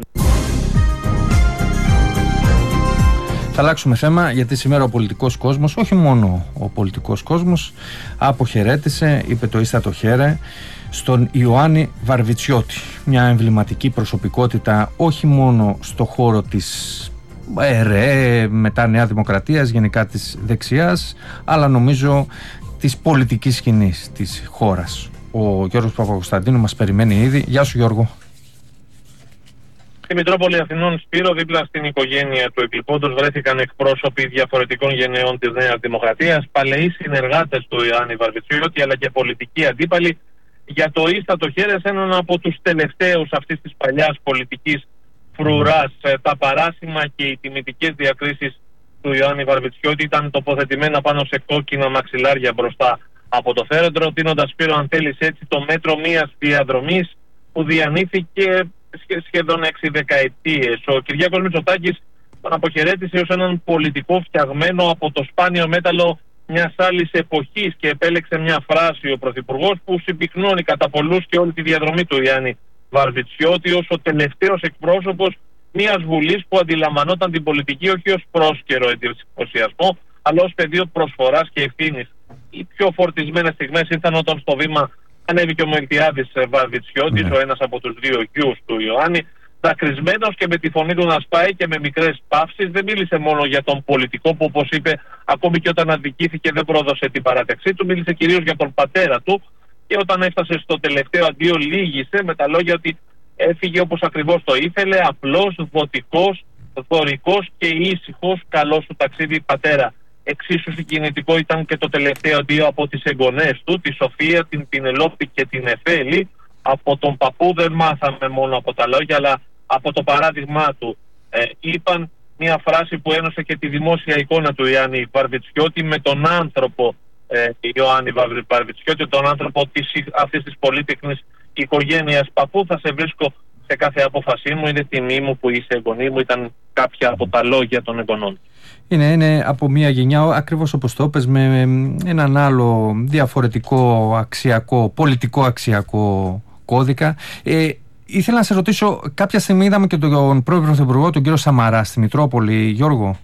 Θα αλλάξουμε θέμα, γιατί σήμερα ο πολιτικός κόσμος, όχι μόνο ο πολιτικός κόσμος, αποχαιρέτησε, είπε το ίστατο χαίρε, στον Ιωάννη Βαρβιτσιώτη. Μια εμβληματική προσωπικότητα όχι μόνο στο χώρο της ΕΡΕ, μετά Νέα Δημοκρατίας, γενικά της δεξιάς, αλλά νομίζω της πολιτικής σκηνής της χώρας. Ο Γιώργος Παπακοσταντίνου μας περιμένει ήδη. Γεια σου Γιώργο. Στη Μητρόπολη Αθηνών, Σπύρο, δίπλα στην οικογένεια του εκλειπώντος βρέθηκαν εκπρόσωποι διαφορετικών γενεών της Νέας Δημοκρατίας, παλαιοί συνεργάτες του Ιωάννη Βαρβιτσιώτη, αλλά και πολιτικοί αντίπαλοι, για το ίστατο χέρες, έναν από τους τελευταίους αυτής της παλιάς πολιτικής φρουράς. Τα παράσημα και οι τιμητικές διακρίσεις του Ιωάννη Βαρβιτσιώτη ήταν τοποθετημένα πάνω σε κόκκινα μαξιλάρια μπροστά από το θέρετρο, δίνοντας, Σπύρο, αν θέλεις έτσι, το μέτρο μιας διαδρομής που διανύθηκε σχεδόν 6 δεκαετίες. Ο Κυριάκος Μητσοτάκης τον αποχαιρέτησε ως έναν πολιτικό φτιαγμένο από το σπάνιο μέταλλο μιας άλλης εποχής και επέλεξε μια φράση ο Πρωθυπουργός που συμπυκνώνει κατά πολλούς και όλη τη διαδρομή του Ιωάννη Βαρβιτσιώτη ως ο τελευταίος εκπρόσωπος μιας βουλής που αντιλαμβανόταν την πολιτική όχι ως πρόσκαιρο εντυπωσιασμό, αλλά ως πεδίο προσφοράς και ευθύνης. Οι πιο φορτισμένες στιγμές ήρθαν όταν στο βήμα ανέβηκε ο Μελτιάδης Βαρβιτσιώτης, ο ένας από τους δύο γιους του Ιωάννη, δακρυσμένος και με τη φωνή του να σπάει και με μικρές παύσεις. Δεν μίλησε μόνο για τον πολιτικό που, όπως είπε, ακόμη και όταν αδικήθηκε δεν πρόδωσε την παράταξή του, μίλησε κυρίως για τον πατέρα του, και όταν έφτασε στο τελευταίο αντίο λύγησε με τα λόγια ότι έφυγε όπως ακριβώς το ήθελε, απλός, δοτικός, δωρικός και ήσυχος. Καλό σου ταξίδι, πατέρα. Εξίσου συγκινητικό ήταν και το τελευταίο αντίο από τις εγγονές του, τη Σοφία, την Πινελόπη και την Εφέλη. Από τον παππού δεν μάθαμε μόνο από τα λόγια, αλλά από το παράδειγμά του. Είπαν μια φράση που ένωσε και τη δημόσια εικόνα του Ιωάννη Βαρβιτσιώτη με τον άνθρωπο Ιωάννη Βαρβιτσιώτη, τον άνθρωπο αυτής της πολύτεχνης οικογένειας. Παππού, θα σε βρίσκω σε κάθε απόφασή μου, είναι τιμή μου που είσαι εγγονή μου, ήταν κάποια από τα λόγια των εγγονών. Είναι από μια γενιά, ακριβώς όπως το είπες, με έναν άλλο διαφορετικό αξιακό, πολιτικό αξιακό κώδικα. Ήθελα να σε ρωτήσω, κάποια στιγμή είδαμε και τον πρώην Πρωθυπουργό, τον κύριο Σαμαρά, στη Μητρόπολη. Γιώργο.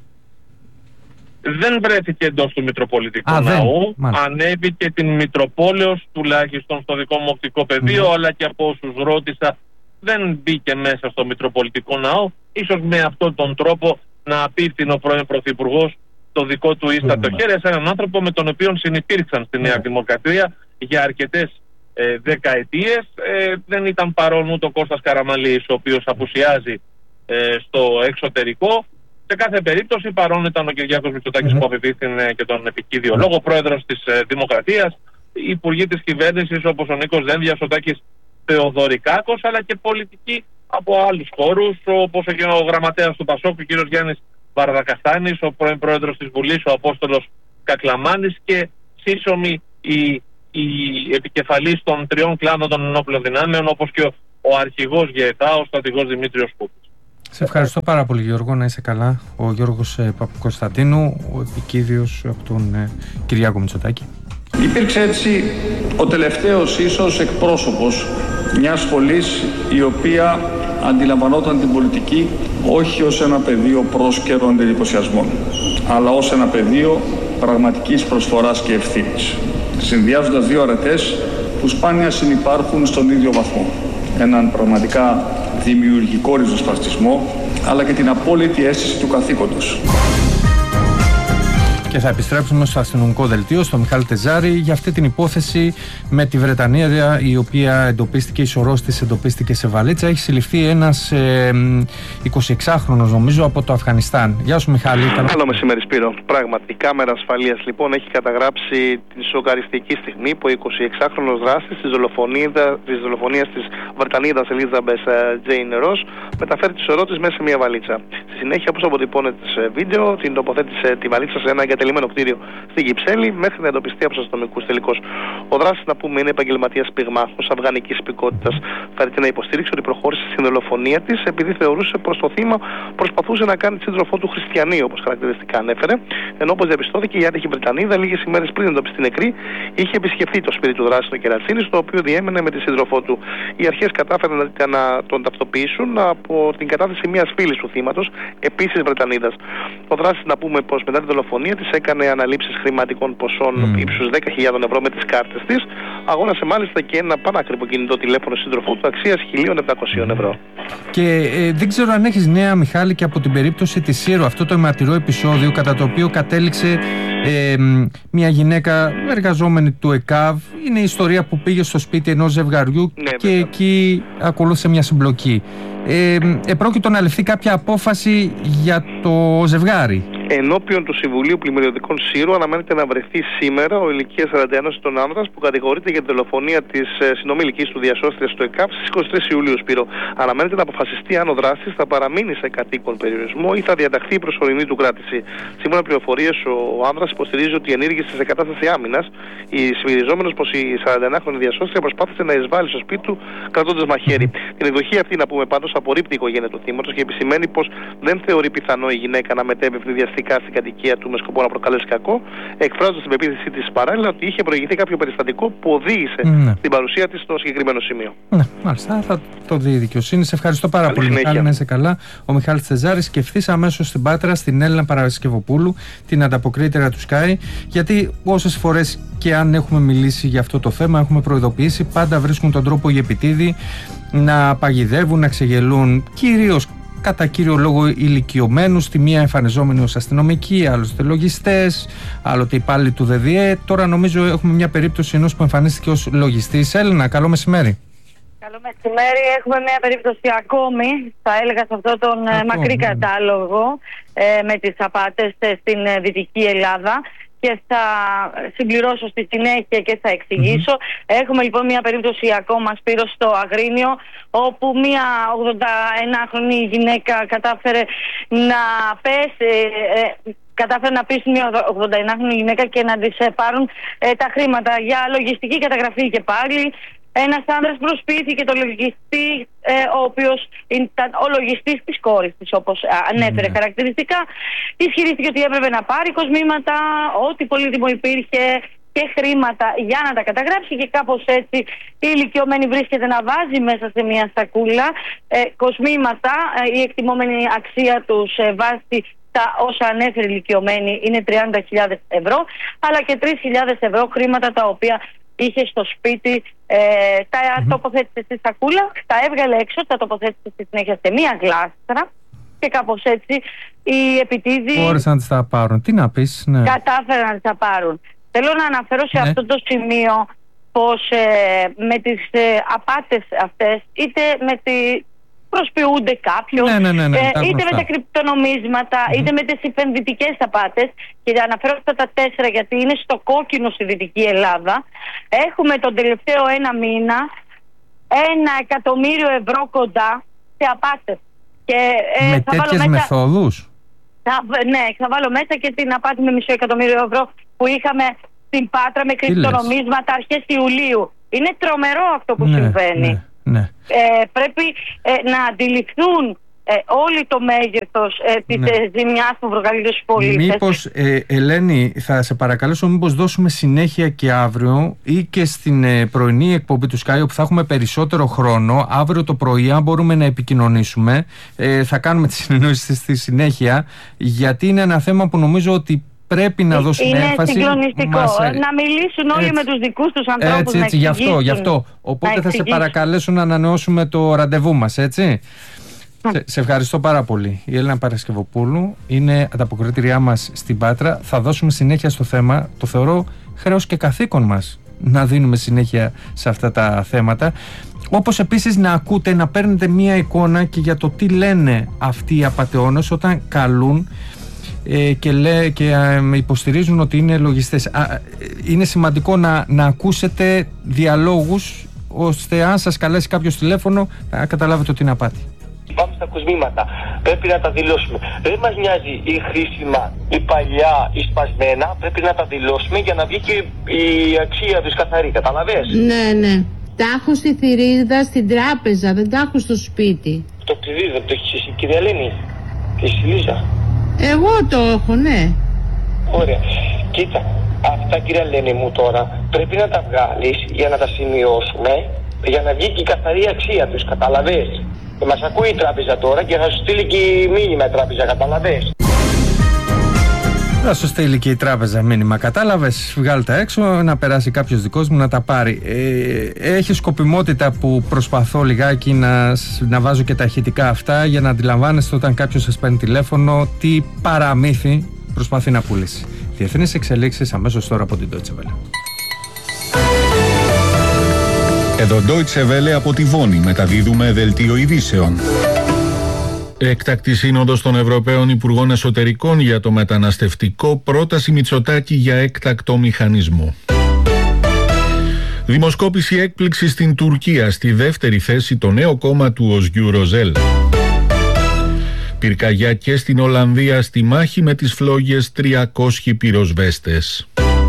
Δεν βρέθηκε εντός του Μητροπολιτικού Ναού. Ανέβηκε την Μητροπόλεως, τουλάχιστον στο δικό μου οπτικό πεδίο, αλλά και από όσους ρώτησα δεν μπήκε μέσα στο Μητροπολιτικό Ναό, ίσως με αυτόν τον τρόπο να απίφθινε ο πρώην Πρωθυπουργός το δικό του ίστατο χέρι σε έναν άνθρωπο με τον οποίο συνυπήρξαν στη Νέα Δημοκρατία για αρκετές δεκαετίες. Δεν ήταν παρόν ούτε ο Κώστας Καραμανλής, ο οποίος απουσιάζει στο εξωτερικό. Σε κάθε περίπτωση παρόν ήταν ο Κυριάκος Μητσοτάκης που απευθύνθηκε και τον επικίδιο λόγο, πρόεδρος της Δημοκρατίας, υπουργοί της κυβέρνησης όπως ο Νίκος Δένδιας, ο Τάκης Θεοδωρικάκος, αλλά και πολιτικοί από άλλους χώρους, όπως και ο γραμματέας του ΠΑΣΟΚ, ο κ. Γιάννης Βαρδακαστάνης, ο πρώην πρόεδρος της Βουλής, ο Απόστολος Κακλαμάνης, και σύσσωμοι οι επικεφαλής των τριών κλάδων των ενόπλων δυνάμεων, όπως και ο αρχηγός ΓΕΤΑ, ο στρατηγός Δημήτριος Κούτης. Σε ευχαριστώ πάρα πολύ, Γιώργο, να είσαι καλά. Ο Γιώργος Παπακοσταντίνου, ο επικίδιος από τον Κυριάκο Μητσοτάκη. Υπήρξε έτσι ο τελευταίος ίσως εκπρόσωπος μιας σχολής η οποία αντιλαμβανόταν την πολιτική όχι ως ένα πεδίο πρόσκαιρων εντυπωσιασμών, αλλά ως ένα πεδίο πραγματικής προσφοράς και ευθύνης, συνδυάζοντας δύο αρετές που σπάνια συνυπάρχουν στον ίδιο βαθμό. Έναν πραγματικά δημιουργικό ριζοσπαστισμό, αλλά και την απόλυτη αίσθηση του καθήκοντος. Και θα επιστρέψουμε στο αστυνομικό δελτίο, στο Μιχάλη Τεζάρη, για αυτή την υπόθεση με τη Βρετανία, η οποία εντοπίστηκε, η σωρός της εντοπίστηκε σε βαλίτσα. Έχει συλληφθεί ένας 26χρονος, νομίζω, από το Αφγανιστάν. Γεια σου, Μιχάλη. Καλό μεσημέρι, Σπύρο. Πράγματι, η κάμερα ασφαλείας λοιπόν έχει καταγράψει την σοκαριστική στιγμή που ο 26χρονος δράστης της δολοφονίας της Βρετανίδας Elizabeth Jane Ross μεταφέρει τη σωρό της μέσα σε μια βαλίτσα. Στη συνέχεια, όπως αποτυπώνεται σε βίντεο, την τοποθέτησε τη βαλίτσα σε ένα εγκατελειμμένο κτίριο στην Κυψέλη μέχρι να εντοπιστεί από τους αστυνομικούς τελικώς. Ο δράστης, να πούμε, είναι επαγγελματίας πυγμάχος αφγανικής υπηκότητας. Φέρεται να υποστήριξε ότι προχώρησε στην δολοφονία της επειδή θεωρούσε πως το θύμα προσπαθούσε να κάνει τη σύντροφό του χριστιανή, όπως χαρακτηριστικά ανέφερε. Ενώ, όπως διαπιστώθηκε, η άτυχη Βρετανίδα λίγες ημέρες πριν εντοπιστεί νεκρή είχε επισκεφτεί το σπίτι του δράστη στο Κερατσίνη, στο οποίο διέμενε με τη σύντροφό του. Οι αρχές κατάφεραν να τον ταυτοποιήσουν από την κατάθεση μιας φίλης του θύματος, επίσης Βρετανίδας. Ο δράστης, να πούμε, πως μετά τη δολοφονία της έκανε αναλήψεις χρηματικών ποσών ύψους 10.000 ευρώ με τις κάρτες της. Αγόρασε μάλιστα και ένα πανάκριβο κινητό τηλέφωνο σύντροφού του αξίας 1.700 ευρώ. Και δεν ξέρω αν έχεις νέα, Μιχάλη, και από την περίπτωση της Σύρο, αυτό το αιματηρό επεισόδιο κατά το οποίο κατέληξε μια γυναίκα εργαζόμενη του ΕΚΑΒ. Είναι η ιστορία που πήγε στο σπίτι ενός ζευγαριού και εκεί ακολούθησε μια συμπλοκή. Επρόκειτο να ληφθεί κάποια απόφαση για το ζευγάρι. Ενώπιον του Συμβουλίου Πλημμυριωδικών Σύρου αναμένεται να βρεθεί σήμερα ο ηλικίας 41 ετών άνδρας που κατηγορείται για τη δολοφονία της συνομιλικής του διασώστριας του ΕΚΑΒ στις 23 Ιουλίου, Σπύρο. Αναμένεται να αποφασιστεί αν ο δράστης θα παραμείνει σε κατοίκον περιορισμό ή θα διαταχθεί η προσωρινή του κράτηση. Σύμφωνα με πληροφορίες, ο άνδρας υποστηρίζει ότι ενήργησε σε κατάσταση άμυνας, ισχυριζόμενος πως η 41χρονη διασώστρια προσπάθησε να εισβάλλει στο σπίτι του κρατώντας μαχαίρι. Την εκδοχή αυτή, να πούμε, πάντως απορρίπτει η οικογένεια του θύματος και επισημαίνει πως δεν θεωρεί πιθανό η γυναίκα να μετέβει βιαστικά στην κατοικία του με σκοπό να προκαλέσει κακό, εκφράζοντας την πεποίθησή της παράλληλα ότι είχε προηγηθεί κάποιο περιστατικό που οδήγησε την παρουσία της στο συγκεκριμένο σημείο. Ναι, μάλιστα, θα το δει η δικαιοσύνη. Σε ευχαριστώ πάρα πολύ, Μιχάλη, να είσαι καλά. Ο Μιχάλης Τεζάρης, και ευθύς αμέσως στην Πάτρα, στην Έλληνα Παρασκευοπούλου, την ανταποκρίτρια του Sky, γιατί όσες φορές και αν έχουμε μιλήσει για αυτό το θέμα, έχουμε προειδοποιήσει, πάντα βρίσκουν τον τρόπο οι επιτίδοι να παγιδεύουν, να ξεγελούν, κυρίως κατά κύριο λόγο ηλικιωμένους, τη μία εμφανιζόμενοι ως αστυνομικοί, άλλοτε λογιστές, άλλοτε υπάλληλοι του ΔΔΕ. Τώρα νομίζω έχουμε μια περίπτωση ενός που εμφανίστηκε ως λογιστής. Έλληνα, καλό μεσημέρι. Καλό μεσημέρι. Έχουμε μια περίπτωση ακόμη, θα έλεγα, σε αυτόν τον μακρύ κατάλογο με τις απάτες στην Δυτική Ελλάδα. Και θα συμπληρώσω στη συνέχεια και θα εξηγήσω. Έχουμε λοιπόν μια περίπτωση ακόμα, Σπύρο, στο Αγρίνιο, όπου μια 81χρονη γυναίκα κατάφερε να πείσει μια 81χρονη γυναίκα και να της πάρουν τα χρήματα για λογιστική καταγραφή και πάλι. Ένας άνδρας προσποιήθηκε το λογιστή, ο οποίος ήταν ο λογιστής της κόρης της, όπως ανέφερε χαρακτηριστικά. Ισχυρίστηκε ότι έπρεπε να πάρει κοσμήματα, ό,τι πολύτιμο υπήρχε και χρήματα για να τα καταγράψει, και κάπως έτσι η ηλικιωμένη βρίσκεται να βάζει μέσα σε μια σακούλα κοσμήματα. Η εκτιμόμενη αξία τους βάσει τα όσα ανέφερε η ηλικιωμένη είναι 30.000 ευρώ, αλλά και 3.000 ευρώ χρήματα τα οποία είχε στο σπίτι Τα τοποθέτησε στη σακούλα, τα έβγαλε έξω, τα τοποθέτησε στη συνέχεια σε μία γλάστρα και κάπως έτσι οι επιτίδοι μπόρεσαν να τις τα πάρουν. Τι να πεις, ναι. Κατάφεραν να τις τα πάρουν. Θέλω να αναφέρω σε αυτό το σημείο πως με τις απάτες αυτές, είτε με προσποιούνται κάποιον, είτε με τα κρυπτονομίσματα, είτε με τις επενδυτικές απάτες, και αναφέρω αυτά τα 4 γιατί είναι στο κόκκινο στη Δυτική Ελλάδα. Έχουμε τον τελευταίο 1 μήνα 1 εκατομμύριο ευρώ κοντά σε απάτες. Και, με τέτοιες μεθόδους? Ναι, θα βάλω μέσα και την απάτη με μισό εκατομμύριο ευρώ που είχαμε στην Πάτρα με κρυπτονομίσματα αρχές Ιουλίου. Είναι τρομερό αυτό που συμβαίνει. Ναι. Πρέπει να αντιληφθούν όλοι το μέγεθος της ζημιάς που προκαλείται στους πολίτες. Μήπως, Ελένη, θα σε παρακαλέσω, μήπως δώσουμε συνέχεια και αύριο ή και στην πρωινή εκπομπή του Sky, όπου θα έχουμε περισσότερο χρόνο. Αύριο το πρωί, αν μπορούμε να επικοινωνήσουμε, θα κάνουμε τη συνεννόηση στη συνέχεια, γιατί είναι ένα θέμα που νομίζω ότι πρέπει να δώσουμε έμφαση. Είναι συγκλονιστικό. Να μιλήσουν όλοι με τους δικούς τους ανθρώπους. Έτσι, γι' αυτό. Οπότε θα σε παρακαλέσω να ανανεώσουμε το ραντεβού μας, έτσι. Σε ευχαριστώ πάρα πολύ. Η Έλληνα Παρασκευοπούλου είναι ανταποκριτήριά μας στην Πάτρα. Θα δώσουμε συνέχεια στο θέμα. Το θεωρώ χρέος και καθήκον μας να δίνουμε συνέχεια σε αυτά τα θέματα. Όπως επίσης να ακούτε, να παίρνετε μία εικόνα και για το τι λένε αυτοί οι απατεώνες όταν καλούν και υποστηρίζουν ότι είναι λογιστές. Είναι σημαντικό να ακούσετε διαλόγους, ώστε αν σας καλέσει κάποιος τηλέφωνο να καταλάβετε ότι είναι απάτη. Πάμε στα κοσμήματα. Πρέπει να τα δηλώσουμε. Δεν μας νοιάζει η χρήσιμα, η παλιά, η σπασμένα. Πρέπει να τα δηλώσουμε για να βγει και η αξία τους καθαρή. Καταλαβες? Ναι. Τα έχω στη θηρίδα στην τράπεζα. Δεν τα έχω στο σπίτι. Το κλειδί δεν το έχεις εσύ, κυρία Ελένη? Και στη Λίζα? Εγώ το έχω, ναι. Ωραία. Κοίτα, αυτά, κυρία Ελένη μου, τώρα πρέπει να τα βγάλεις για να τα σημειώσουμε, για να βγει και η καθαρή αξία τους. Καταλαβες? Μας ακούει η τράπεζα τώρα και θα σου στείλει και μήνυμα η τράπεζα, καταλαβες? Θα σου στείλει και η τράπεζα μήνυμα, κατάλαβες? Βγάλει τα έξω, να περάσει κάποιος δικός μου να τα πάρει. Έχει σκοπιμότητα που προσπαθώ λιγάκι να βάζω και τα ηχητικά αυτά, για να αντιλαμβάνεστε όταν κάποιος σας παίρνει τηλέφωνο τι παραμύθι προσπαθεί να πουλήσει. Διεθνείς εξελίξεις αμέσως τώρα από την Deutsche Welle. Εδώ Deutsche Welle από τη Βόνη, μεταδίδουμε δελτίο ειδήσεων. Έκτακτη σύνοδος των Ευρωπαίων Υπουργών Εσωτερικών για το μεταναστευτικό, πρόταση Μητσοτάκη για έκτακτο μηχανισμό. Δημοσκόπηση έκπληξη στην Τουρκία, στη δεύτερη θέση το νέο κόμμα του Οσγιού Ροζέλ. Πυρκαγιά και στην Ολλανδία, στη μάχη με τις φλόγες 300 πυροσβέστες.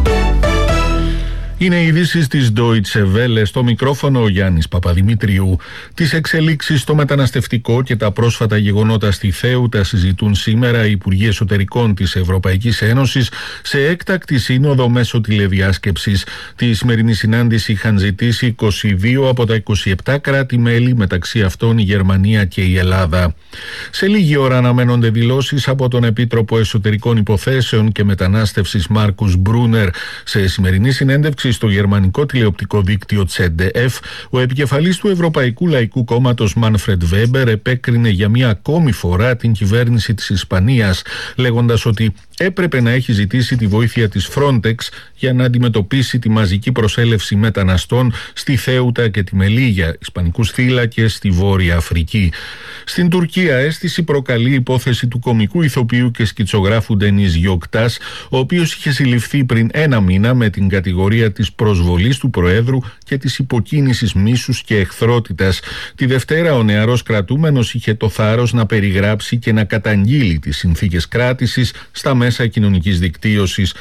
Είναι οι ειδήσεις της Deutsche Welle, στο μικρόφωνο ο Γιάννης Παπαδημητρίου. Τις εξελίξεις στο μεταναστευτικό και τα πρόσφατα γεγονότα στη Θέουτα συζητούν σήμερα οι Υπουργοί Εσωτερικών της Ευρωπαϊκής Ένωσης σε έκτακτη σύνοδο μέσω τηλεδιάσκεψης. Τη σημερινή συνάντηση είχαν ζητήσει 22 από τα 27 κράτη-μέλη, μεταξύ αυτών η Γερμανία και η Ελλάδα. Σε λίγη ώρα αναμένονται δηλώσεις από τον Επίτροπο Εσωτερικών Υποθέσεων και Μετανάστευσης Μάρκους Μπρούνερ. Σε σημερινή συνέντευξη στο γερμανικό τηλεοπτικό δίκτυο ZDF, ο επικεφαλής του Ευρωπαϊκού Λαϊκού Κόμματος Μάνφρεντ Βέμπερ επέκρινε για μια ακόμη φορά την κυβέρνηση της Ισπανίας, λέγοντας ότι έπρεπε να έχει ζητήσει τη βοήθεια της Frontex για να αντιμετωπίσει τη μαζική προσέλευση μεταναστών στη Θέουτα και τη Μελίγια, ισπανικούς θύλακες στη Βόρεια Αφρική. Στην Τουρκία αίσθηση προκαλεί η υπόθεση του κομικού ηθοποιού και σκητσογράφου Ντενίζ Γιοκτάς, ο οποίος είχε συλληφθεί πριν 1 μήνα με την κατηγορία της προσβολής του Προέδρου και της υποκίνησης μίσους και εχθρότητας. Τη Δευτέρα ο νεαρός κρατούμενος είχε το θάρρος να περιγράψει και να καταγγείλει τις συνθήκες κράτησης στα μέσα κοινωνικής δικτύωσης.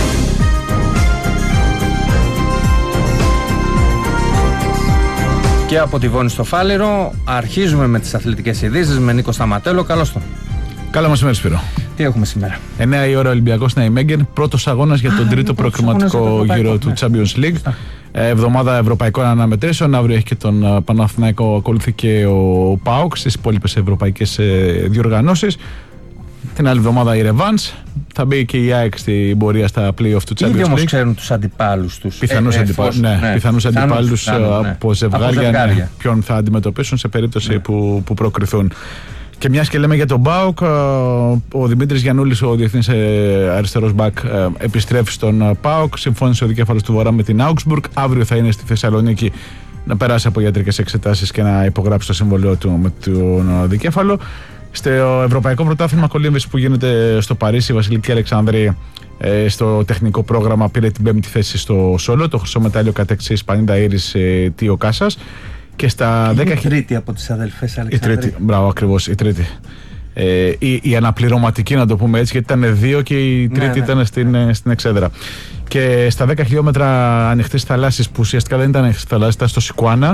Και από τη Βόνη στο Φάληρο αρχίζουμε με τις αθλητικές ειδήσεις με Νίκο Σταματέλο. Καλώς τον. Καλό μεσημέρι, Σπύρο. Τι έχουμε σήμερα? 9 η ώρα Ολυμπιακός Ναϊμέγγεν, πρώτος αγώνας για τον τρίτο προκριματικό γύρο του Champions League. Εβδομάδα ευρωπαϊκών αναμετρήσεων. Αύριο έχει και τον Παναθηναϊκό, ακολουθεί και ο ΠΑΟΚ στις υπόλοιπες ευρωπαϊκές διοργανώσεις. Την άλλη εβδομάδα η Ρεβάνς. Θα μπει και η ΑΕΚ στην πορεία στα play-off του Champions League. Ήδη όμως ξέρουν τους αντιπάλους τους. Πιθανούς αντιπάλους από ζευγάρια. Ποιον θα αντιμετωπίσουν σε περίπτωση που προκριθούν. Και μιας και λέμε για τον ΠΑΟΚ, ο Δημήτρης Γιαννούλης, ο διεθνής αριστερός μπακ, επιστρέφει στον ΠΑΟΚ. Συμφώνησε ο δικέφαλος του Βορρά με την Augsburg. Αύριο θα είναι στη Θεσσαλονίκη να περάσει από ιατρικές εξετάσεις και να υπογράψει το συμβολίο του με τον δικέφαλο. Στο Ευρωπαϊκό Πρωτάθλημα Κολύμβησης που γίνεται στο Παρίσι, η Βασιλική Αλεξάνδρη στο τεχνικό πρόγραμμα πήρε την 5η θέση στο σόλο. Το χρυσό μετάλλιο κατέκτησε η Ισπανίδα Ήρις Τίο Κάσας. Και στα 10... η τρίτη από τις αδελφές Αλεξάνδρη. Η τρίτη, μπράβο, ακριβώς, η τρίτη. Η αναπληρωματική, να το πούμε έτσι, γιατί ήταν 2 και η τρίτη ήταν στην εξέδρα. Και στα 10 χιλιόμετρα ανοιχτής θαλάσσης, που ουσιαστικά δεν ήταν ανοιχτή θαλάσση, ήταν στο Σικουάνα,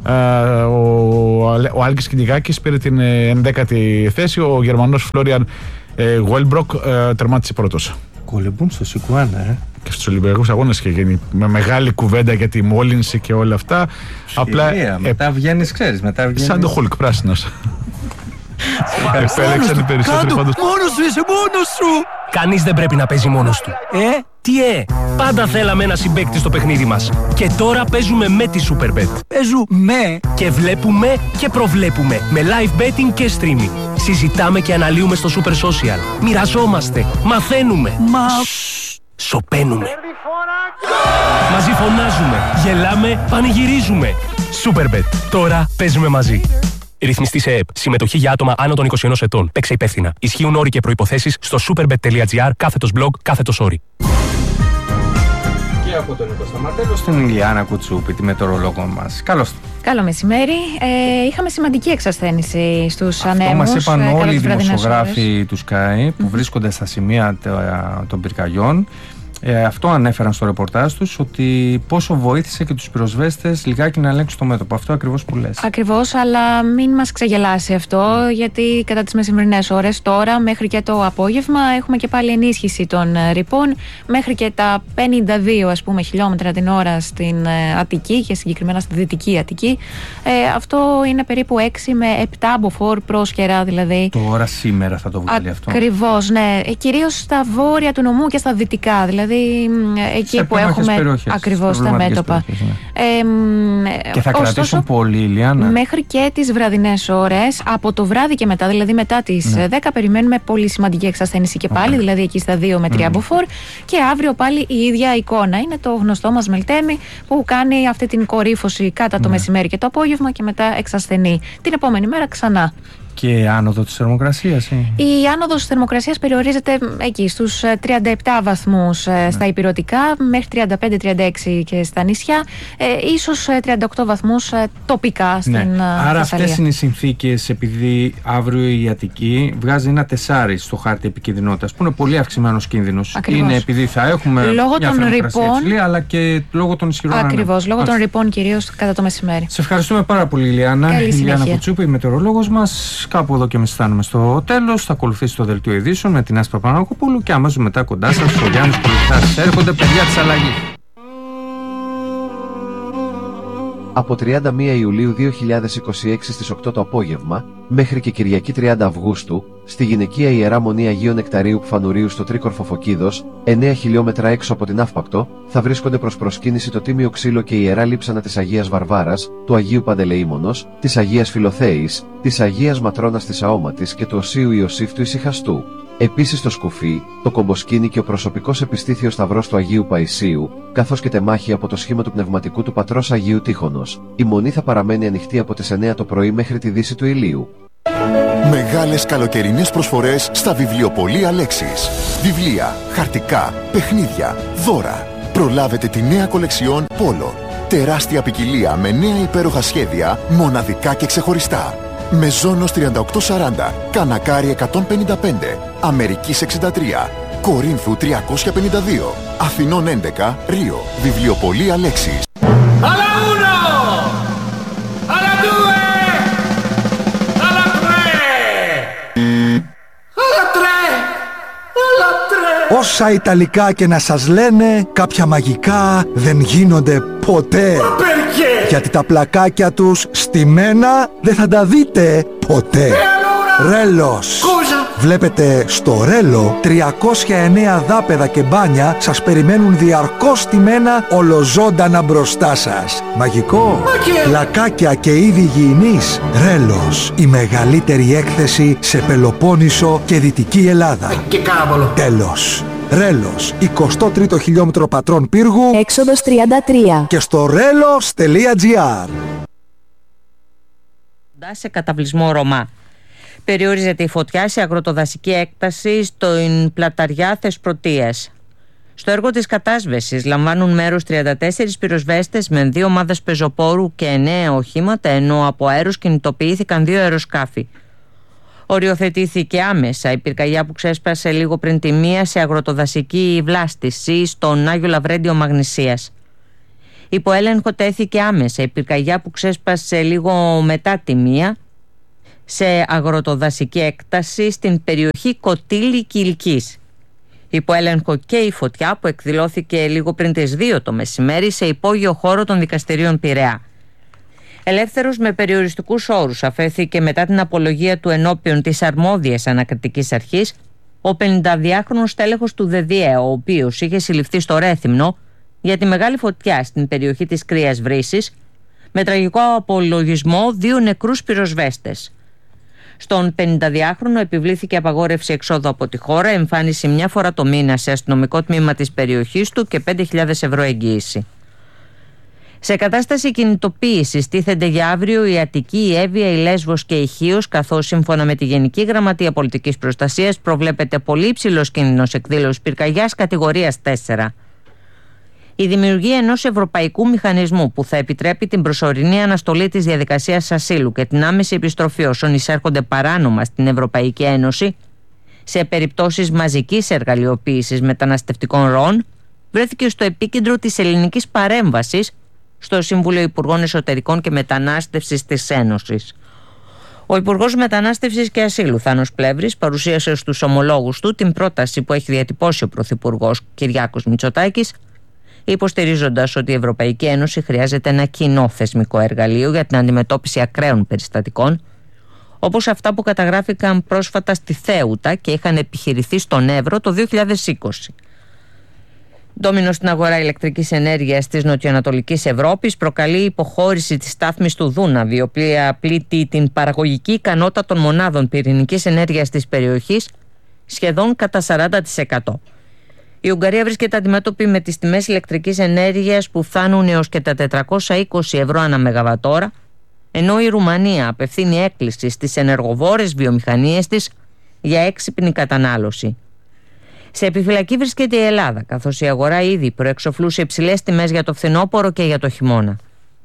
ο Άλκης Κιντιγάκης πήρε την 11η θέση. Ο Γερμανός Φλόριαν Γουέλμπροκ τερμάτισε πρώτος. Κολεμπούν στο Σικουάνα, Και στους Ολυμπιακούς Αγώνες είχε γίνει με μεγάλη κουβέντα για τη μόλυνση και όλα αυτά. Απλά μετά βγαίνεις, ξέρεις. Σαν το Χουλκ, πράσινος. Επέλεξαν οι περισσότεροι πάντως. Μόνος σου, είσαι μόνος σου! Κανείς δεν πρέπει να παίζει μόνος του. Τι πάντα θέλαμε ένα συμπαίκτη στο παιχνίδι μας. Και τώρα παίζουμε με τη Superbet. Παίζουμε και βλέπουμε και προβλέπουμε. Με live betting και streaming. Συζητάμε και αναλύουμε στο Super Social. Μοιραζόμαστε, μαθαίνουμε. Σωπαίνουμε. Μαζί φωνάζουμε, γελάμε, πανηγυρίζουμε. Superbet. Τώρα παίζουμε μαζί. Ρυθμιστή σε ΕΕΠ. Συμμετοχή για άτομα άνω των 21 ετών. Παίξε υπεύθυνα. Ισχύουν όροι και προϋποθέσεις στο superbet.gr/blog/όροι. Και από τον Νίκο Σταματέλο στην Ηλιάνα Κουτσούπη, τη μετεωρολόγο μας. Καλό μεσημέρι. Είχαμε σημαντική εξασθένηση στους ανέμους. Αυτό μας είπαν όλοι οι δημοσιογράφοι του ΣΚΑΙ που βρίσκονται στα σημεία των πυρκαγιών. Αυτό ανέφεραν στο ρεπορτάζ τους, ότι πόσο βοήθησε και τους πυροσβέστες λιγάκι να ελέγξουν το μέτωπο. Αυτό ακριβώς που λες. Ακριβώς, αλλά μην μας ξεγελάσει αυτό, γιατί κατά τις μεσημερινές ώρες τώρα μέχρι και το απόγευμα έχουμε και πάλι ενίσχυση των ρηπών μέχρι και τα 52 χιλιόμετρα την ώρα στην Αττική και συγκεκριμένα στη Δυτική Αττική. Αυτό είναι περίπου 6 με 7 μποφόρ πρόσκαιρα δηλαδή. Τώρα σήμερα θα το βγάλει αυτό. Ακριβώς, ναι. Κυρίως στα βόρεια του νομού και στα δυτικά, δηλαδή εκεί σε που έχουμε ακριβώς τα μέτωπα. Και θα κρατήσουν πολύ, Ηλιάνα. Μέχρι και τις βραδινές ώρες, από το βράδυ και μετά, δηλαδή μετά τις 10, περιμένουμε πολύ σημαντική εξασθένηση και πάλι, δηλαδή εκεί στα 2 με 3 μποφόρ. Και αύριο πάλι η ίδια εικόνα. Είναι το γνωστό μας Μελτέμι που κάνει αυτή την κορύφωση κατά το μεσημέρι και το απόγευμα και μετά εξασθενεί. Την επόμενη μέρα ξανά. Και άνοδο της θερμοκρασίας. Η άνοδος της θερμοκρασίας περιορίζεται εκεί στους 37 βαθμούς στα ηπειρωτικά, μέχρι 35-36 και στα νησιά, ίσως 38 βαθμούς τοπικά στην Θεσσαλία. Άρα αυτές είναι οι συνθήκες, επειδή αύριο η Αττική βγάζει ένα 4 στο χάρτη επικινδυνότητας, που είναι πολύ αυξημένος κίνδυνος. Ακριβώς. Είναι επειδή θα έχουμε λόγω μια θερμοκρασία υψηλή, αλλά και λόγω των ισχυρών ανέμων. Ακριβώς, λόγω των ρηπών κυρίως κατά το μεσημέρι. Σε ευχαριστούμε πάρα πολύ, Ηλιάνα. Ηλιάνα Κουτσούπη, η μετεωρολόγος μας. Κάπου εδώ και εμείς φτάνουμε στο τέλος. Θα ακολουθήσει το δελτίο ειδήσεων με την Άσπα Παναγοπούλου και αμέσως μετά κοντά σας ο Γιάννης Κουλουφτάς. Έρχονται παιδιά της αλλαγής. Από 31 Ιουλίου 2026 στις 8 το απόγευμα, μέχρι και Κυριακή 30 Αυγούστου, στη γυναικεία Ιερά Μονή Αγίου Νεκταρίου Πφανουρίου στο Τρίκορφο Φωκίδος, 9 χιλιόμετρα έξω από την Αύπακτο, θα βρίσκονται προς προσκύνηση το Τίμιο Ξύλο και η Ιερά Λείψανα της Αγίας Βαρβάρας, του Αγίου Παντελεήμονος, της Αγίας Φιλοθέης, της Αγίας Ματρώνας της Αόματης και του Οσίου Ιωσήφ του Ησυχαστού. Επίσης το σκουφί, το κομποσκίνι και ο προσωπικός επιστήθιος σταυρός του Αγίου Παϊσίου, καθώς και τεμάχη από το σχήμα του πνευματικού του πατρός Αγίου Τείχωνος. Η μονή θα παραμένει ανοιχτή από τις 9 το πρωί μέχρι τη δύση του ηλίου. Μεγάλες καλοκαιρινές προσφορές στα βιβλιοπωλεία Λέξης. Βιβλία, χαρτικά, παιχνίδια, δώρα. Προλάβετε τη νέα κολεξιόν Πόλο. Τεράστια ποικιλία με νέα υπέροχα σχέδια, μοναδικά και ξεχωριστά. Μεζόνος 3840, Κανακάρι 155, Αμερικής 63, Κορίνθου 352, Αθηνών 11, Ρίο. Βιβλιοπωλεία Λέξης. Alla uno! Alla due! Alla tre! Alla tre! Alla tre! Όσα Ιταλικά και να σας λένε, κάποια μαγικά δεν γίνονται ποτέ. Γιατί τα πλακάκια τους στημένα δεν θα τα δείτε ποτέ. Ρέλος. Βλέπετε, στο Ρέλο 309 δάπεδα και μπάνια σας περιμένουν διαρκώς στημένα ολοζώντανα μπροστά σας. Μαγικό, πλακάκια και είδη υγιεινής. Ρέλος, η μεγαλύτερη έκθεση σε Πελοπόννησο και Δυτική Ελλάδα. Και κάβολο. Τέλος. Ρέλος, 23ο χιλιόμετρο Πατρών Πύργου, έξοδος 33. Και στο relos.gr. Σε καταβλισμό Ρωμά. Περιορίζεται η φωτιά σε αγροτοδασική έκταση στην πλαταριά Θεσπρωτείας. Στο έργο της κατάσβεσης λαμβάνουν μέρος 34 πυροσβέστες με 2 ομάδες πεζοπόρου και 9 οχήματα, ενώ από αέρος κινητοποιήθηκαν 2 αεροσκάφη. Οριοθετήθηκε άμεσα η πυρκαγιά που ξέσπασε λίγο πριν τη 1 σε αγροτοδασική βλάστηση στον Άγιο Λαβρέντιο Μαγνησίας. Υπό έλεγχο τέθηκε άμεσα η πυρκαγιά που ξέσπασε λίγο μετά τη 1 σε αγροτοδασική έκταση στην περιοχή Κωτήλη Κιλκής. Υπό έλεγχο και η φωτιά που εκδηλώθηκε λίγο πριν τις 2 το μεσημέρι σε υπόγειο χώρο των δικαστηρίων Πειραιά. Ελεύθερος με περιοριστικούς όρους αφέθηκε μετά την απολογία του ενώπιον της αρμόδιας ανακριτικής αρχής ο 52χρονος τέλεχος του ΔΔΕ, ο οποίος είχε συλληφθεί στο Ρέθυμνο για τη μεγάλη φωτιά στην περιοχή της Κρύας Βρύσης, με τραγικό απολογισμό 2 νεκρούς πυροσβέστες. Στον 52χρονο επιβλήθηκε απαγόρευση εξόδου από τη χώρα, εμφάνιση 1 φορά το μήνα σε αστυνομικό τμήμα της περιοχής του και 5.000 ευρώ εγγύηση. Σε κατάσταση κινητοποίησης τίθενται για αύριο η Αττική, η Εύβοια, η Λέσβος και η Χίος, καθώς σύμφωνα με τη Γενική Γραμματεία Πολιτικής Προστασίας προβλέπεται πολύ υψηλός κίνδυνος εκδήλωσης πυρκαγιάς κατηγορίας 4. Η δημιουργία ενός ευρωπαϊκού μηχανισμού που θα επιτρέπει την προσωρινή αναστολή της διαδικασίας ασύλου και την άμεση επιστροφή όσων εισέρχονται παράνομα στην Ευρωπαϊκή Ένωση σε περιπτώσεις μαζικής εργαλειοποίησης μεταναστευτικών ροών βρέθηκε στο επίκεντρο της ελληνικής παρέμβασης στο Συμβούλιο Υπουργών Εσωτερικών και Μετανάστευσης της Ένωσης. Ο Υπουργός Μετανάστευσης και Ασύλου Θάνος Πλεύρης παρουσίασε στους ομολόγους του την πρόταση που έχει διατυπώσει ο Πρωθυπουργός Κυριάκος Μητσοτάκης, υποστηρίζοντας ότι η Ευρωπαϊκή Ένωση χρειάζεται ένα κοινό θεσμικό εργαλείο για την αντιμετώπιση ακραίων περιστατικών, όπως αυτά που καταγράφηκαν πρόσφατα στη Θέουτα και είχαν επιχειρηθεί στον Εύρο το 2020. Ντόμινο στην αγορά ηλεκτρικής ενέργειας της νοτιοανατολικής Ευρώπης προκαλεί υποχώρηση της στάθμης του Δούναβη, η οποία πλήττει την παραγωγική ικανότητα των μονάδων πυρηνικής ενέργειας της περιοχής σχεδόν κατά 40%. Η Ουγγαρία βρίσκεται αντιμέτωπη με τις τιμές ηλεκτρικής ενέργειας που φτάνουν έως και τα 420 ευρώ ανά μεγαβατόρα, ενώ η Ρουμανία απευθύνει έκκληση στις ενεργοβόρες βιομηχανίες της για έξυπνη κατανάλωση. Σε επιφυλακή βρίσκεται η Ελλάδα, καθώς η αγορά ήδη προεξοφλούσε υψηλές τιμές για το φθινόπωρο και για το χειμώνα.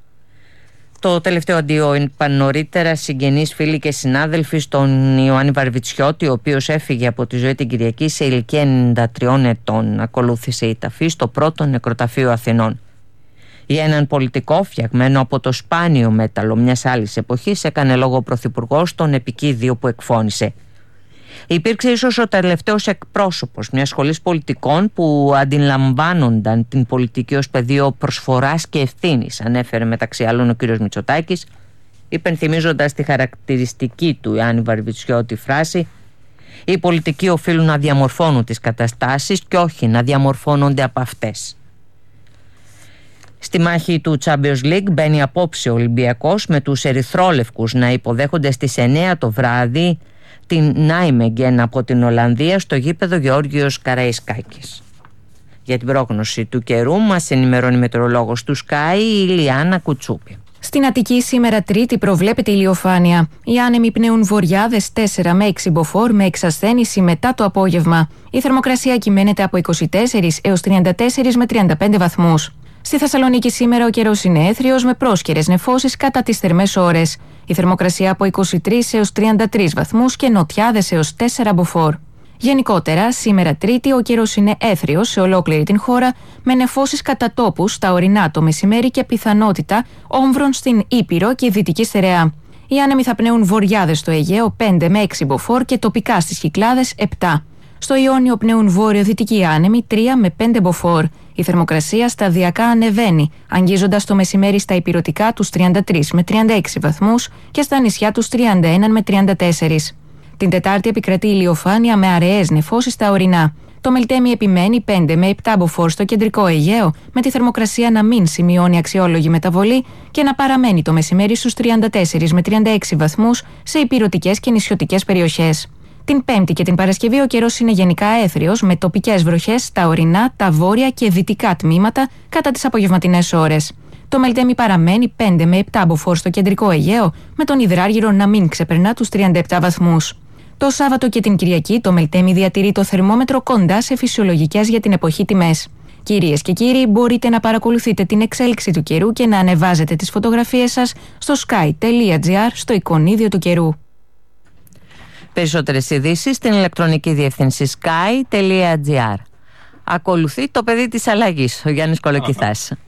Το τελευταίο αντίο είπαν νωρίτερα συγγενείς, φίλοι και συνάδελφοι στον Ιωάννη Βαρβιτσιώτη, ο οποίος έφυγε από τη ζωή την Κυριακή σε ηλικία 93 ετών. Ακολούθησε η ταφή στο πρώτο νεκροταφείο Αθηνών. Για έναν πολιτικό φτιαγμένο από το σπάνιο μέταλλο μιας άλλης εποχής έκανε λόγο ο Πρωθυπουργός στον επικίδιο που εκφώνησε. Υπήρξε ίσως ο τελευταίος εκπρόσωπος μιας σχολής πολιτικών που αντιλαμβάνονταν την πολιτική ως πεδίο προσφοράς και ευθύνης, ανέφερε μεταξύ άλλων ο κ. Μητσοτάκης, υπενθυμίζοντας τη χαρακτηριστική του Ιωάννη Βαρβιτσιώτη φράση «Οι πολιτικοί οφείλουν να διαμορφώνουν τις καταστάσεις και όχι να διαμορφώνονται από αυτές». Στη μάχη του Champions League μπαίνει απόψε ο Ολυμπιακός, με τους ερυθρόλευκους να υποδέχονται στις 9 το βράδυ την Νάιμεγγεν από την Ολλανδία στο γήπεδο Γεώργιος Καραϊσκάκης. Για την πρόγνωση του καιρού μας ενημερώνει η μετεωρολόγος του Sky, η Ηλιάνα Κουτσούπη. Στην Αττική σήμερα Τρίτη προβλέπεται ηλιοφάνεια. Οι άνεμοι πνέουν βορειάδες 4 με 6 μποφόρ με εξασθένηση μετά το απόγευμα. Η θερμοκρασία κυμαίνεται από 24 έως 34 με 35 βαθμούς. Στη Θεσσαλονίκη σήμερα ο καιρός είναι έθριος με πρόσκαιρες νεφώσεις κατά τις θερμές ώρες. Η θερμοκρασία από 23 έως 33 βαθμούς και νοτιάδες έως 4 μποφόρ. Γενικότερα, σήμερα Τρίτη ο καιρός είναι έθριος σε ολόκληρη την χώρα, με νεφώσεις κατά τόπους στα ορεινά το μεσημέρι και πιθανότητα όμβρων στην Ήπειρο και Δυτική Στερεά. Οι άνεμοι θα πνέουν βορειάδες στο Αιγαίο 5 με 6 μποφόρ και τοπικά στις Κυκλάδες 7. Στο Ιόνιο πνέουν βόρειο-δυτικοί άνεμοι 3 με 5 μποφόρ. Η θερμοκρασία σταδιακά ανεβαίνει, αγγίζοντας το μεσημέρι στα ηπειρωτικά τους 33 με 36 βαθμούς και στα νησιά τους 31 με 34. Την Τετάρτη επικρατεί ηλιοφάνεια με αραιές νεφώσεις στα ορεινά. Το Μελτέμι επιμένει 5 με 7 μποφόρ στο κεντρικό Αιγαίο, με τη θερμοκρασία να μην σημειώνει αξιόλογη μεταβολή και να παραμένει το μεσημέρι στους 34 με 36 βαθμούς σε ηπειρωτικές και νησιωτικές περιοχές. Την Πέμπτη και την Παρασκευή ο καιρός είναι γενικά έθριος, με τοπικές βροχές στα ορεινά, τα βόρεια και δυτικά τμήματα κατά τις απογευματινές ώρες. Το Μελτέμι παραμένει 5 με 7 μποφόρ στο κεντρικό Αιγαίο, με τον υδράργυρο να μην ξεπερνά τους 37 βαθμούς. Το Σάββατο και την Κυριακή το Μελτέμι διατηρεί το θερμόμετρο κοντά σε φυσιολογικές για την εποχή τιμές. Κυρίες και κύριοι, μπορείτε να παρακολουθείτε την εξέλιξη του καιρού και να ανεβάζετε τις φωτογραφίες σας στο sky.gr στο εικονίδιο του καιρού. Περισσότερες ειδήσεις στην ηλεκτρονική διεύθυνση sky.gr. Ακολουθεί το παιδί της αλλαγής, ο Γιάννης Κολοκυθάς.